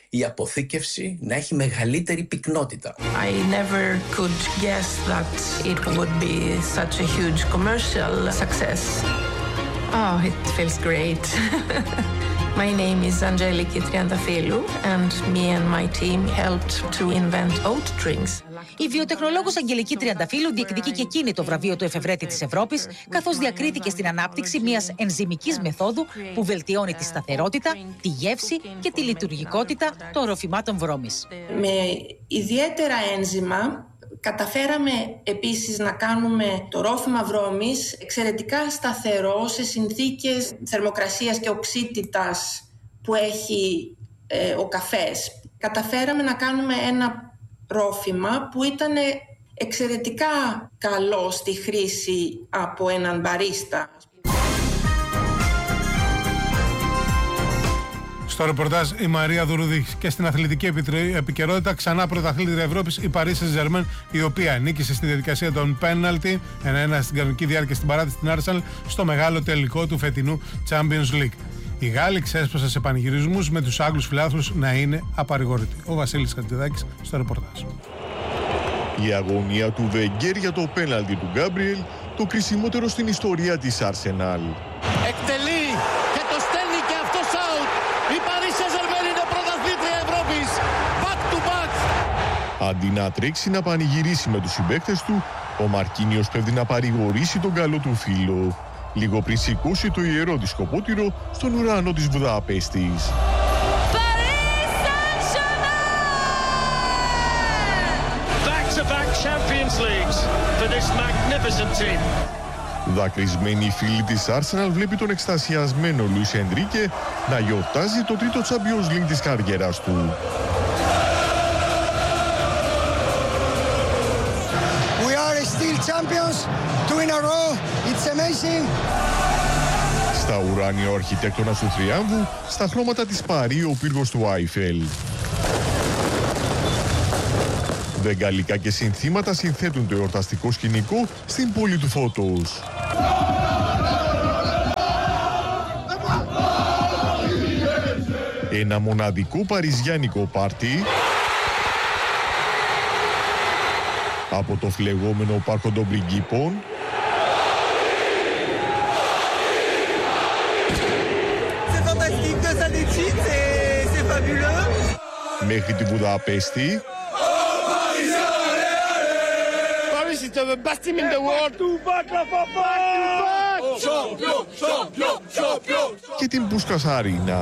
η αποθήκευση να έχει μεγαλύτερη πυκνότητα. I never could guess that it would be such a huge commercial success. Oh, it feels great. My name is Angeliki Triantafylou and me and my team helped to invent oat drinks. Η βιοτεχνολόγος Αγγελική Τριανταφύλου διεκδικεί και εκείνη το βραβείο του εφευρέτη της Ευρώπης, καθώς διακρίθηκε στην ανάπτυξη μιας ενζυμικής μεθόδου που βελτιώνει τη σταθερότητα, τη γεύση και τη λειτουργικότητα των ροφημάτων βρώμης. Με ιδιαίτερα ένζημα καταφέραμε επίσης να κάνουμε το ρόφημα βρώμης εξαιρετικά σταθερό σε συνθήκες θερμοκρασίας και οξύτητας που έχει ε, ο καφές. Καταφέραμε να κάνουμε ένα ρόφημα που ήταν εξαιρετικά καλό στη χρήση από έναν μπαρίστα. Στο ρεπορτάζ η Μαρία Δουρουδή. Και στην αθλητική επικαιρότητα, ξανά πρωταθλήτρια Ευρώπης η Paris Saint-Germain, η οποία νίκησε στη διαδικασία των πέναλτι ένα ένα στην κανονική διάρκεια στην παράτηση στην Arsenal στο μεγάλο τελικό του φετινού Champions League. Οι Γάλλοι ξέσπασαν σε πανηγυρισμούς με τους Άγγλους φιλάθλους να είναι απαρηγόρητοι. Ο Βασίλης Χατζηδάκης στο ρεπορτάζ. Η αγωνία του Βεγγέρ για το πέναλτι του Γκάμπριελ, το κρισιμότερο στην ιστορία της Arsenal. Εκτελεί και το στέλνει και αυτός out. Η Paris Saint-Germain είναι πρωταθλήτρια Ευρώπης. Back to back. Αντί να τρέξει να πανηγυρίσει με τους συμπαίκτες του, ο Μαρκίνιος πέφτει να παρηγορήσει τον καλό του φίλο, λίγο πριν σηκώσει το ιερό δισκοπότηρο στον ουρανό της Βουδαπέστης. Back-to-back Champions Leagues for this magnificent team. Δακρυσμένη η φίλη της Arsenal βλέπει τον εκστασιασμένο Λουίς Ενρίκε να γιορτάζει το τρίτο Champions League της καριέρας του. We are still champions, two in a row. It's amazing. Στα ουράνια ο αρχιτέκτονας του θριάμβου, στα χρώματα της Παρί ο πύργος του Άιφελ. Βεγγαλικά και συνθήματα συνθέτουν το εορταστικό σκηνικό στην πόλη του φώτος. Ένα μοναδικό παριζιάνικο πάρτι από το φλεγόμενο πάρκο των πριγκίπων μέχρι τη Βουδαπέστη the best team in the world. Και την Πούσκας Αρίνα.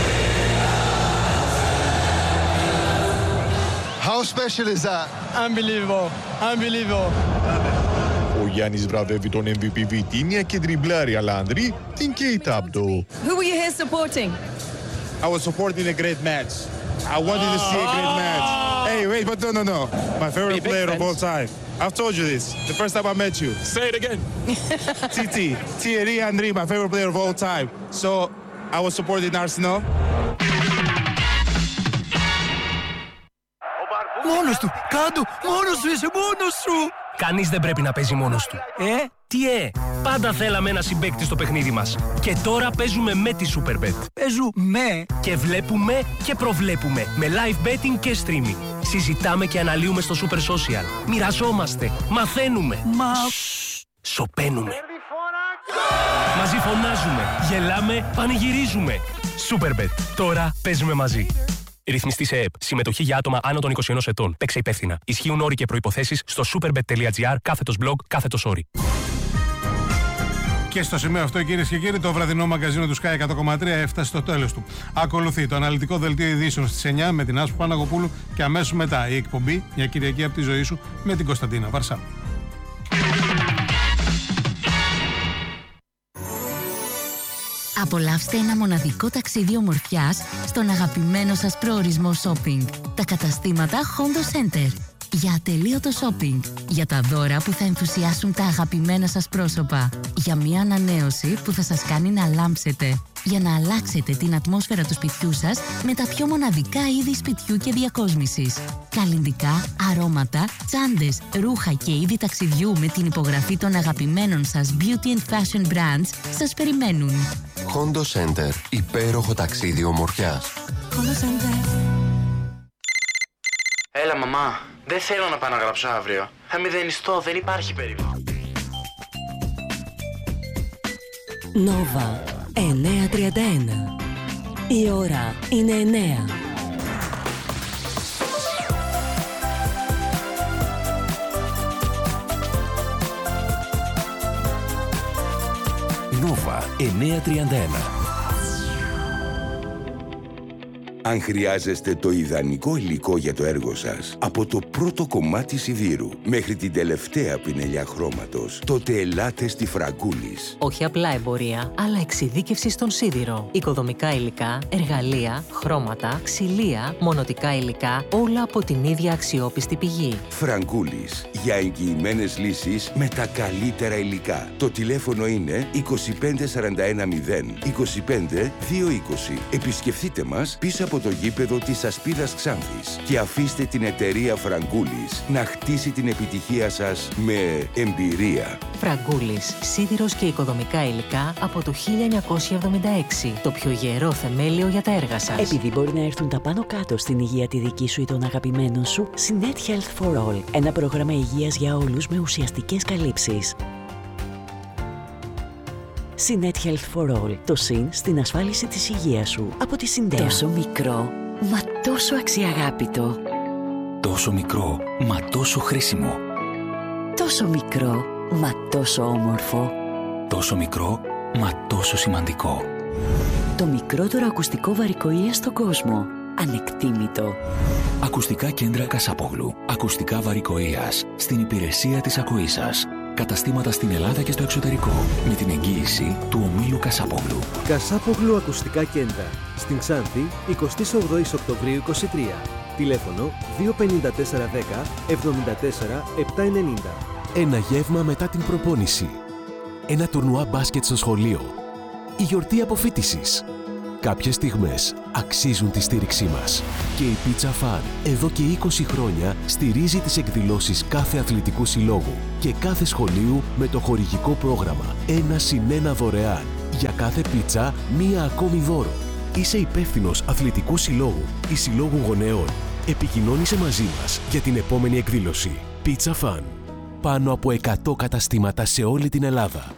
How special is that? Unbelievable. Unbelievable. Ο Γιάννης βραβεύει τον εμ βι πι Βιτίνια και τριμπλάρει Αλάνδρη την Κέιτ Άμπτο. Who were you here supporting? I was supporting a great match. I wanted to see a great match. Hey, wait, but no, no, no. My favorite player of all time. I've told you this the first time I met you. Say it again. T T. Thierry Henry, my favorite player of all time. So I was supporting Arsenal. Μόνος του, κάτω, μόνος σου είσαι, μόνος σου. Κανείς δεν πρέπει να παίζει μόνος του. Ε? Τι ε? Πάντα θέλαμε ένα συμπαίκτη στο παιχνίδι μας. Και τώρα παίζουμε με τη Superbet. Παίζουμε. Και βλέπουμε και προβλέπουμε. Με live betting και streaming. Συζητάμε και αναλύουμε στο Super Social. Μοιραζόμαστε. Μαθαίνουμε. Μα... Σοπαίνουμε. Μαζί φωνάζουμε. Γελάμε. Πανηγυρίζουμε. Superbet. Τώρα παίζουμε μαζί. Ρυθμιστή σε ΕΕΠ. Συμμετοχή για άτομα άνω των είκοσι ενός ετών. Παίξε υπεύθυνα. Ισχύουν όροι και προϋποθέσεις στο superbet.gr κάθετος blog κάθετος όροι. Και στο σημείο αυτό, κυρίες και κύριοι, το βραδινό μαγκαζίνο του Sky εκατό κόμμα τρία έφτασε στο τέλος του. Ακολουθεί το αναλυτικό δελτίο ειδήσεων στις εννιά με την Άσπου Παναγοπούλου και αμέσως μετά η εκπομπή «Μια Κυριακή από τη ζωή σου» με την Κωνσταντίνα Βαρσά. Απολαύστε ένα μοναδικό ταξίδι ομορφιάς στον αγαπημένο σας προορισμό shopping. Τα καταστήματα Hondo Center. Για ατελείωτο shopping. Για τα δώρα που θα ενθουσιάσουν τα αγαπημένα σας πρόσωπα. Για μια ανανέωση που θα σας κάνει να λάμψετε. Για να αλλάξετε την ατμόσφαιρα του σπιτιού σας με τα πιο μοναδικά είδη σπιτιού και διακόσμησης. Καλλυντικά, αρώματα, τσάντες, ρούχα και είδη ταξιδιού με την υπογραφή των αγαπημένων σας beauty and fashion brands σας περιμένουν. Hondo Center. Υπέροχο ταξίδι ομορφιάς. Hondo Center. Έλα μαμά, δεν θέλω να πάω να γράψω αύριο. Θα μηδενιστώ, δεν υπάρχει περίπτωση. Νόβα εννιά τριάντα ένα. Η ώρα είναι εννιά. Νόβα εννιά τριάντα ένα. Αν χρειάζεστε το ιδανικό υλικό για το έργο σας, από το πρώτο κομμάτι σιδήρου μέχρι την τελευταία πινελιά χρώματος, τότε ελάτε στη Φραγκούλης. Όχι απλά εμπορία, αλλά εξειδίκευση στον σίδηρο. Οικοδομικά υλικά, εργαλεία, χρώματα, ξυλία, μονοτικά υλικά, όλα από την ίδια αξιόπιστη πηγή. Φραγκούλης, για εγγυημένες λύσεις με τα καλύτερα υλικά. Το τηλέφωνο είναι είκοσι πέντε σαράντα ένα μηδέν είκοσι πέντε δύο είκοσι. Επισκεφτείτε μας πίσω από το γήπεδο της Ασπίδας Ξάνθης και αφήστε την εταιρεία Φραγκούλης να χτίσει την επιτυχία σας με εμπειρία. Φραγκούλης, σίδηρος και οικοδομικά υλικά από το χίλια εννιακόσια εβδομήντα έξι. Το πιο γερό θεμέλιο για τα έργα σας. Επειδή μπορεί να έρθουν τα πάνω κάτω στην υγεία τη δική σου ή των αγαπημένων σου, Sinet Health for All. Ένα πρόγραμμα υγείας για όλους με ουσιαστικές καλύψεις. Sinet Health for All. Το συν στην ασφάλιση της υγείας σου. Από τη Συντέα. Τόσο μικρό, μα τόσο αξιαγάπητο. Τόσο μικρό, μα τόσο χρήσιμο. Τόσο μικρό, μα τόσο όμορφο. Τόσο μικρό, μα τόσο σημαντικό. Το μικρότερο ακουστικό βαρικοΐα στον κόσμο. Ανεκτήμητο. Ακουστικά κέντρα Κασάπογλου. Ακουστικά βαρικοΐας. Στην υπηρεσία της ακοής σας. Καταστήματα στην Ελλάδα και στο εξωτερικό. Με την εγγύηση του ομίλου Κασάπογλου. Κασάπογλου Ακουστικά Κέντρα. Στην Ξάνθη, εικοστή όγδοη Οκτωβρίου είκοσι τρία. Τηλέφωνο δύο πέντε τέσσερα ένα μηδέν εβδομήντα τέσσερα επτακόσια ενενήντα. Ένα γεύμα μετά την προπόνηση. Ένα τουρνουά μπάσκετ στο σχολείο. Η γιορτή αποφοίτησης. Κάποιες στιγμές αξίζουν τη στήριξή μας. Και η Pizza Fun εδώ και είκοσι χρόνια στηρίζει τις εκδηλώσεις κάθε αθλητικού συλλόγου και κάθε σχολείου με το χορηγικό πρόγραμμα ένα συν ένα δωρεάν. Για κάθε πίτσα μία ακόμη δώρο. Είσαι υπεύθυνος αθλητικού συλλόγου ή συλλόγου γονέων. Επικοινώνησε μαζί μας για την επόμενη εκδήλωση. Pizza Fun. Πάνω από εκατό καταστήματα σε όλη την Ελλάδα.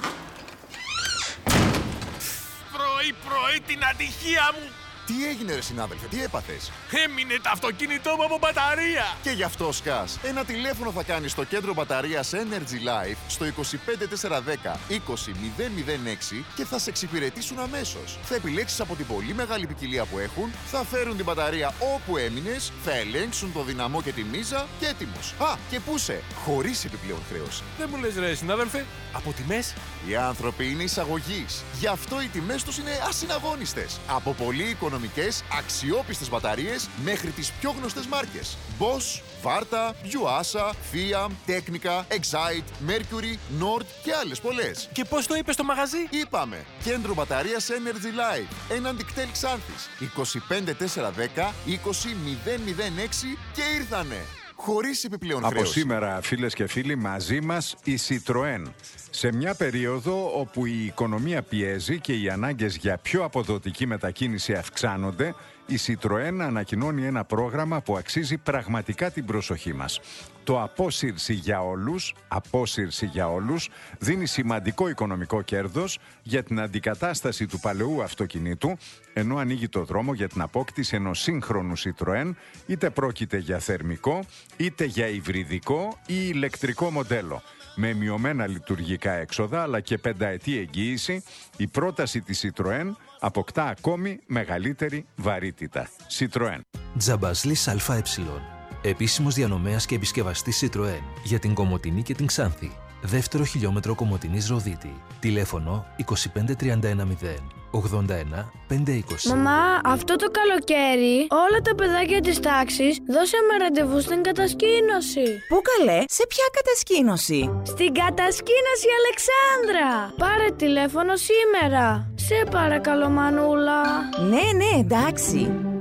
Πρωί-πρωί την ατυχία μου! Τι έγινε ρε συνάδελφε, τι έπαθες? Έμεινε το αυτοκίνητό μου από μπαταρία! Και γι' αυτό σκάς. Ένα τηλέφωνο θα κάνεις στο κέντρο μπαταρίας Energy Life στο είκοσι πέντε τετρακόσια δέκα είκοσι μηδέν μηδέν έξι και θα σε εξυπηρετήσουν αμέσως. Θα επιλέξεις από την πολύ μεγάλη ποικιλία που έχουν, θα φέρουν την μπαταρία όπου έμεινες, θα ελέγξουν το δυναμό και τη μίζα και έτοιμος. Α, και πούσε, χωρίς επιπλέον χρέωση. Δεν μου λες ρε συνάδελφε, από τιμές? Οι άνθρωποι είναι εισαγωγής. Γι' αυτό οι τιμές τους είναι ασυναγώνιστες. Από πολύ οικονομικές, αξιόπιστες μπαταρίες μέχρι τις πιο γνωστές μάρκες. Bosch, Varta, Yuasa, Fiam, Technica, Excite, Mercury, Nord και άλλες πολλές. Και πώς το είπες στο μαγαζί? Είπαμε, κέντρο μπαταρίας Energy Life, έναντι κτέλ Ξάνθης, είκοσι πέντε τετρακόσια δέκα είκοσι μηδέν μηδέν έξι και ήρθανε. Χωρίς επιπλέον χρέωση. Από σήμερα, φίλες και φίλοι, μαζί μας η Citroën. Σε μια περίοδο όπου η οικονομία πιέζει και οι ανάγκες για πιο αποδοτική μετακίνηση αυξάνονται, η Citroën ανακοινώνει ένα πρόγραμμα που αξίζει πραγματικά την προσοχή μας. Το απόσυρση για όλους, απόσυρση για όλους, δίνει σημαντικό οικονομικό κέρδος για την αντικατάσταση του παλαιού αυτοκινήτου, ενώ ανοίγει το δρόμο για την απόκτηση ενός σύγχρονου Citroën, είτε πρόκειται για θερμικό, είτε για υβριδικό ή ηλεκτρικό μοντέλο. Με μειωμένα λειτουργικά έξοδα αλλά και πενταετή εγγύηση, η πρόταση της Citroën αποκτά ακόμη μεγαλύτερη βαρύτητα. Citroën. Τζαμπασλής ΑΕ. Επίσημος διανομέας και επισκευαστής Citroën για την Κομοτηνή και την Ξάνθη. Δεύτερο χιλιόμετρο Κομοτηνής Ροδίτη. Τηλέφωνο είκοσι πέντε τριάντα ένα μηδέν ογδόντα ένα πεντακόσια είκοσι. Μαμά, αυτό το καλοκαίρι όλα τα παιδάκια της τάξης δώσαμε ραντεβού στην κατασκήνωση. Πού καλέ, σε ποια κατασκήνωση? Στην κατασκήνωση Αλεξάνδρα. Πάρε τηλέφωνο σήμερα. Σε παρακαλώ μανούλα. Ναι, ναι, εντάξει.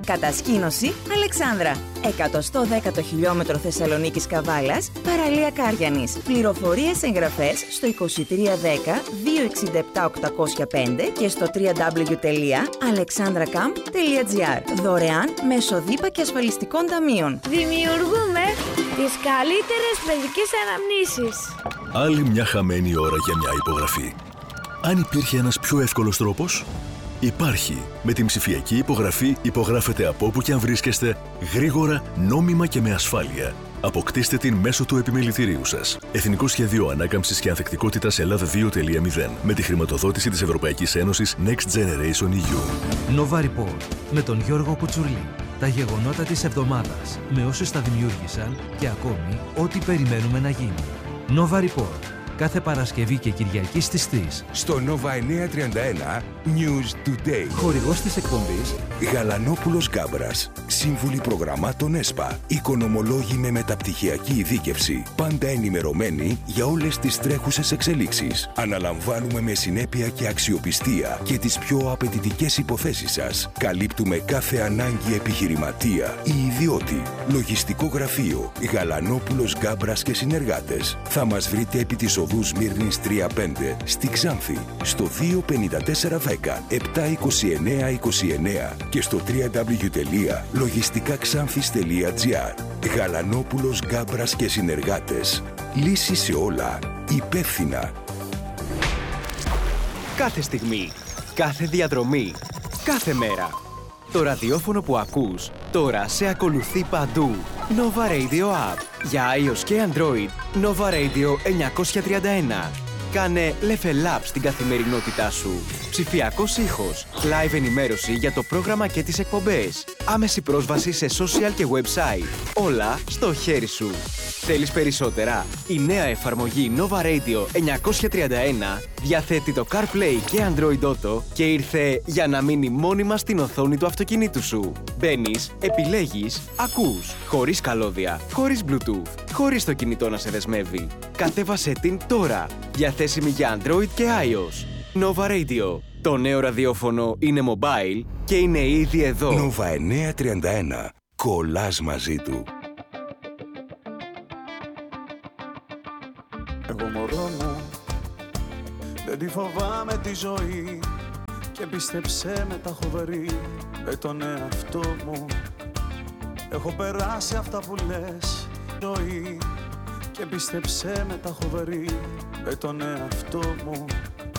Κατασκήνωση Αλεξάνδρα. εκατόν δέκατο χιλιόμετρο Θεσσαλονίκης Καβάλας, παραλία Κάριανης. Πληροφορίες εγγραφές στο είκοσι τρία δέκα δύο εξήντα επτά οκτακόσια πέντε και στο double-u double-u double-u τελεία alexandracamp τελεία gr. Δωρεάν μέσω δίπα και ασφαλιστικών ταμείων. Δημιουργούμε τις καλύτερες παιδικές αναμνήσεις. Άλλη μια χαμένη ώρα για μια υπογραφή. Αν υπήρχε ένας πιο εύκολος τρόπος, υπάρχει. Με την ψηφιακή υπογραφή υπογράφετε από όπου και αν βρίσκεστε, γρήγορα, νόμιμα και με ασφάλεια. Αποκτήστε την μέσω του επιμελητηρίου σας. Εθνικό Σχέδιο Ανάκαμψης και Ανθεκτικότητας Ελλάδα δύο τελεία μηδέν. Με τη χρηματοδότηση της Ευρωπαϊκής Ένωσης Next Generation ι γιου. Nova Report με τον Γιώργο Κουτσουρλή. Τα γεγονότα της εβδομάδας με όσους τα δημιούργησαν και ακόμη ό,τι περιμένουμε να γίνει. Nova Report. Κάθε Παρασκευή και Κυριακή στις τρεις. Στο Nova εννιακόσια τριάντα ένα News Today. Χορηγός της εκπομπής Γαλανόπουλος Γκάμπρας. Σύμβουλοι προγραμμάτων ΕΣΠΑ. Οικονομολόγοι με μεταπτυχιακή ειδίκευση. Πάντα ενημερωμένοι για όλες τις τρέχουσες εξελίξεις. Αναλαμβάνουμε με συνέπεια και αξιοπιστία και τις πιο απαιτητικές υποθέσεις σας. Καλύπτουμε κάθε ανάγκη επιχειρηματία ή ιδιώτη. Λογιστικό γραφείο Γαλανόπουλος Γκάμπρας και συνεργάτες. Θα μας βρείτε επί της οδού Σμύρνης τρία πέντε στη Ξάνθη στο δύο πέντε τέσσερα δέκα επτά είκοσι εννέα είκοσι εννέα και στο double-u double-u double-u τελεία λογιστικαξάνθης τελεία gr. Γαλανόπουλος Γκάμπρας και συνεργάτες. Λύση σε όλα. Υπεύθυνα. Κάθε στιγμή, κάθε διαδρομή, κάθε μέρα. Το ραδιόφωνο που ακούς τώρα σε ακολουθεί παντού. Nova Radio App. Για iOS και Android, Nova Radio εννιακόσια τριάντα ένα. Κάνε level up στην καθημερινότητά σου. Ψηφιακός ήχος, live ενημέρωση για το πρόγραμμα και τις εκπομπές. Άμεση πρόσβαση σε social και website. Όλα στο χέρι σου. Θέλεις περισσότερα? Η νέα εφαρμογή Nova Radio εννιακόσια τριάντα ένα διαθέτει το CarPlay και Android Auto και ήρθε για να μείνει μόνιμα στην οθόνη του αυτοκινήτου σου. Μπαίνεις, επιλέγεις, ακούς, χωρίς καλώδια, χωρίς Bluetooth, χωρίς το κινητό να σε δεσμεύει. Κατέβασέ την τώρα, διαθέσιμη για Android και iOS. Nova Radio. Το νέο ραδιόφωνο είναι mobile και είναι ήδη εδώ. Nova εννιακόσια τριάντα ένα. Κολλάς μαζί του. Εγώ μωρό μου, δεν τη φοβάμαι τη ζωή και πίστεψέ με τα έχω βρει με τον εαυτό μου. Έχω περάσει αυτά που λες ζωή και πίστεψέ με τα έχω βρει με τον εαυτό μου.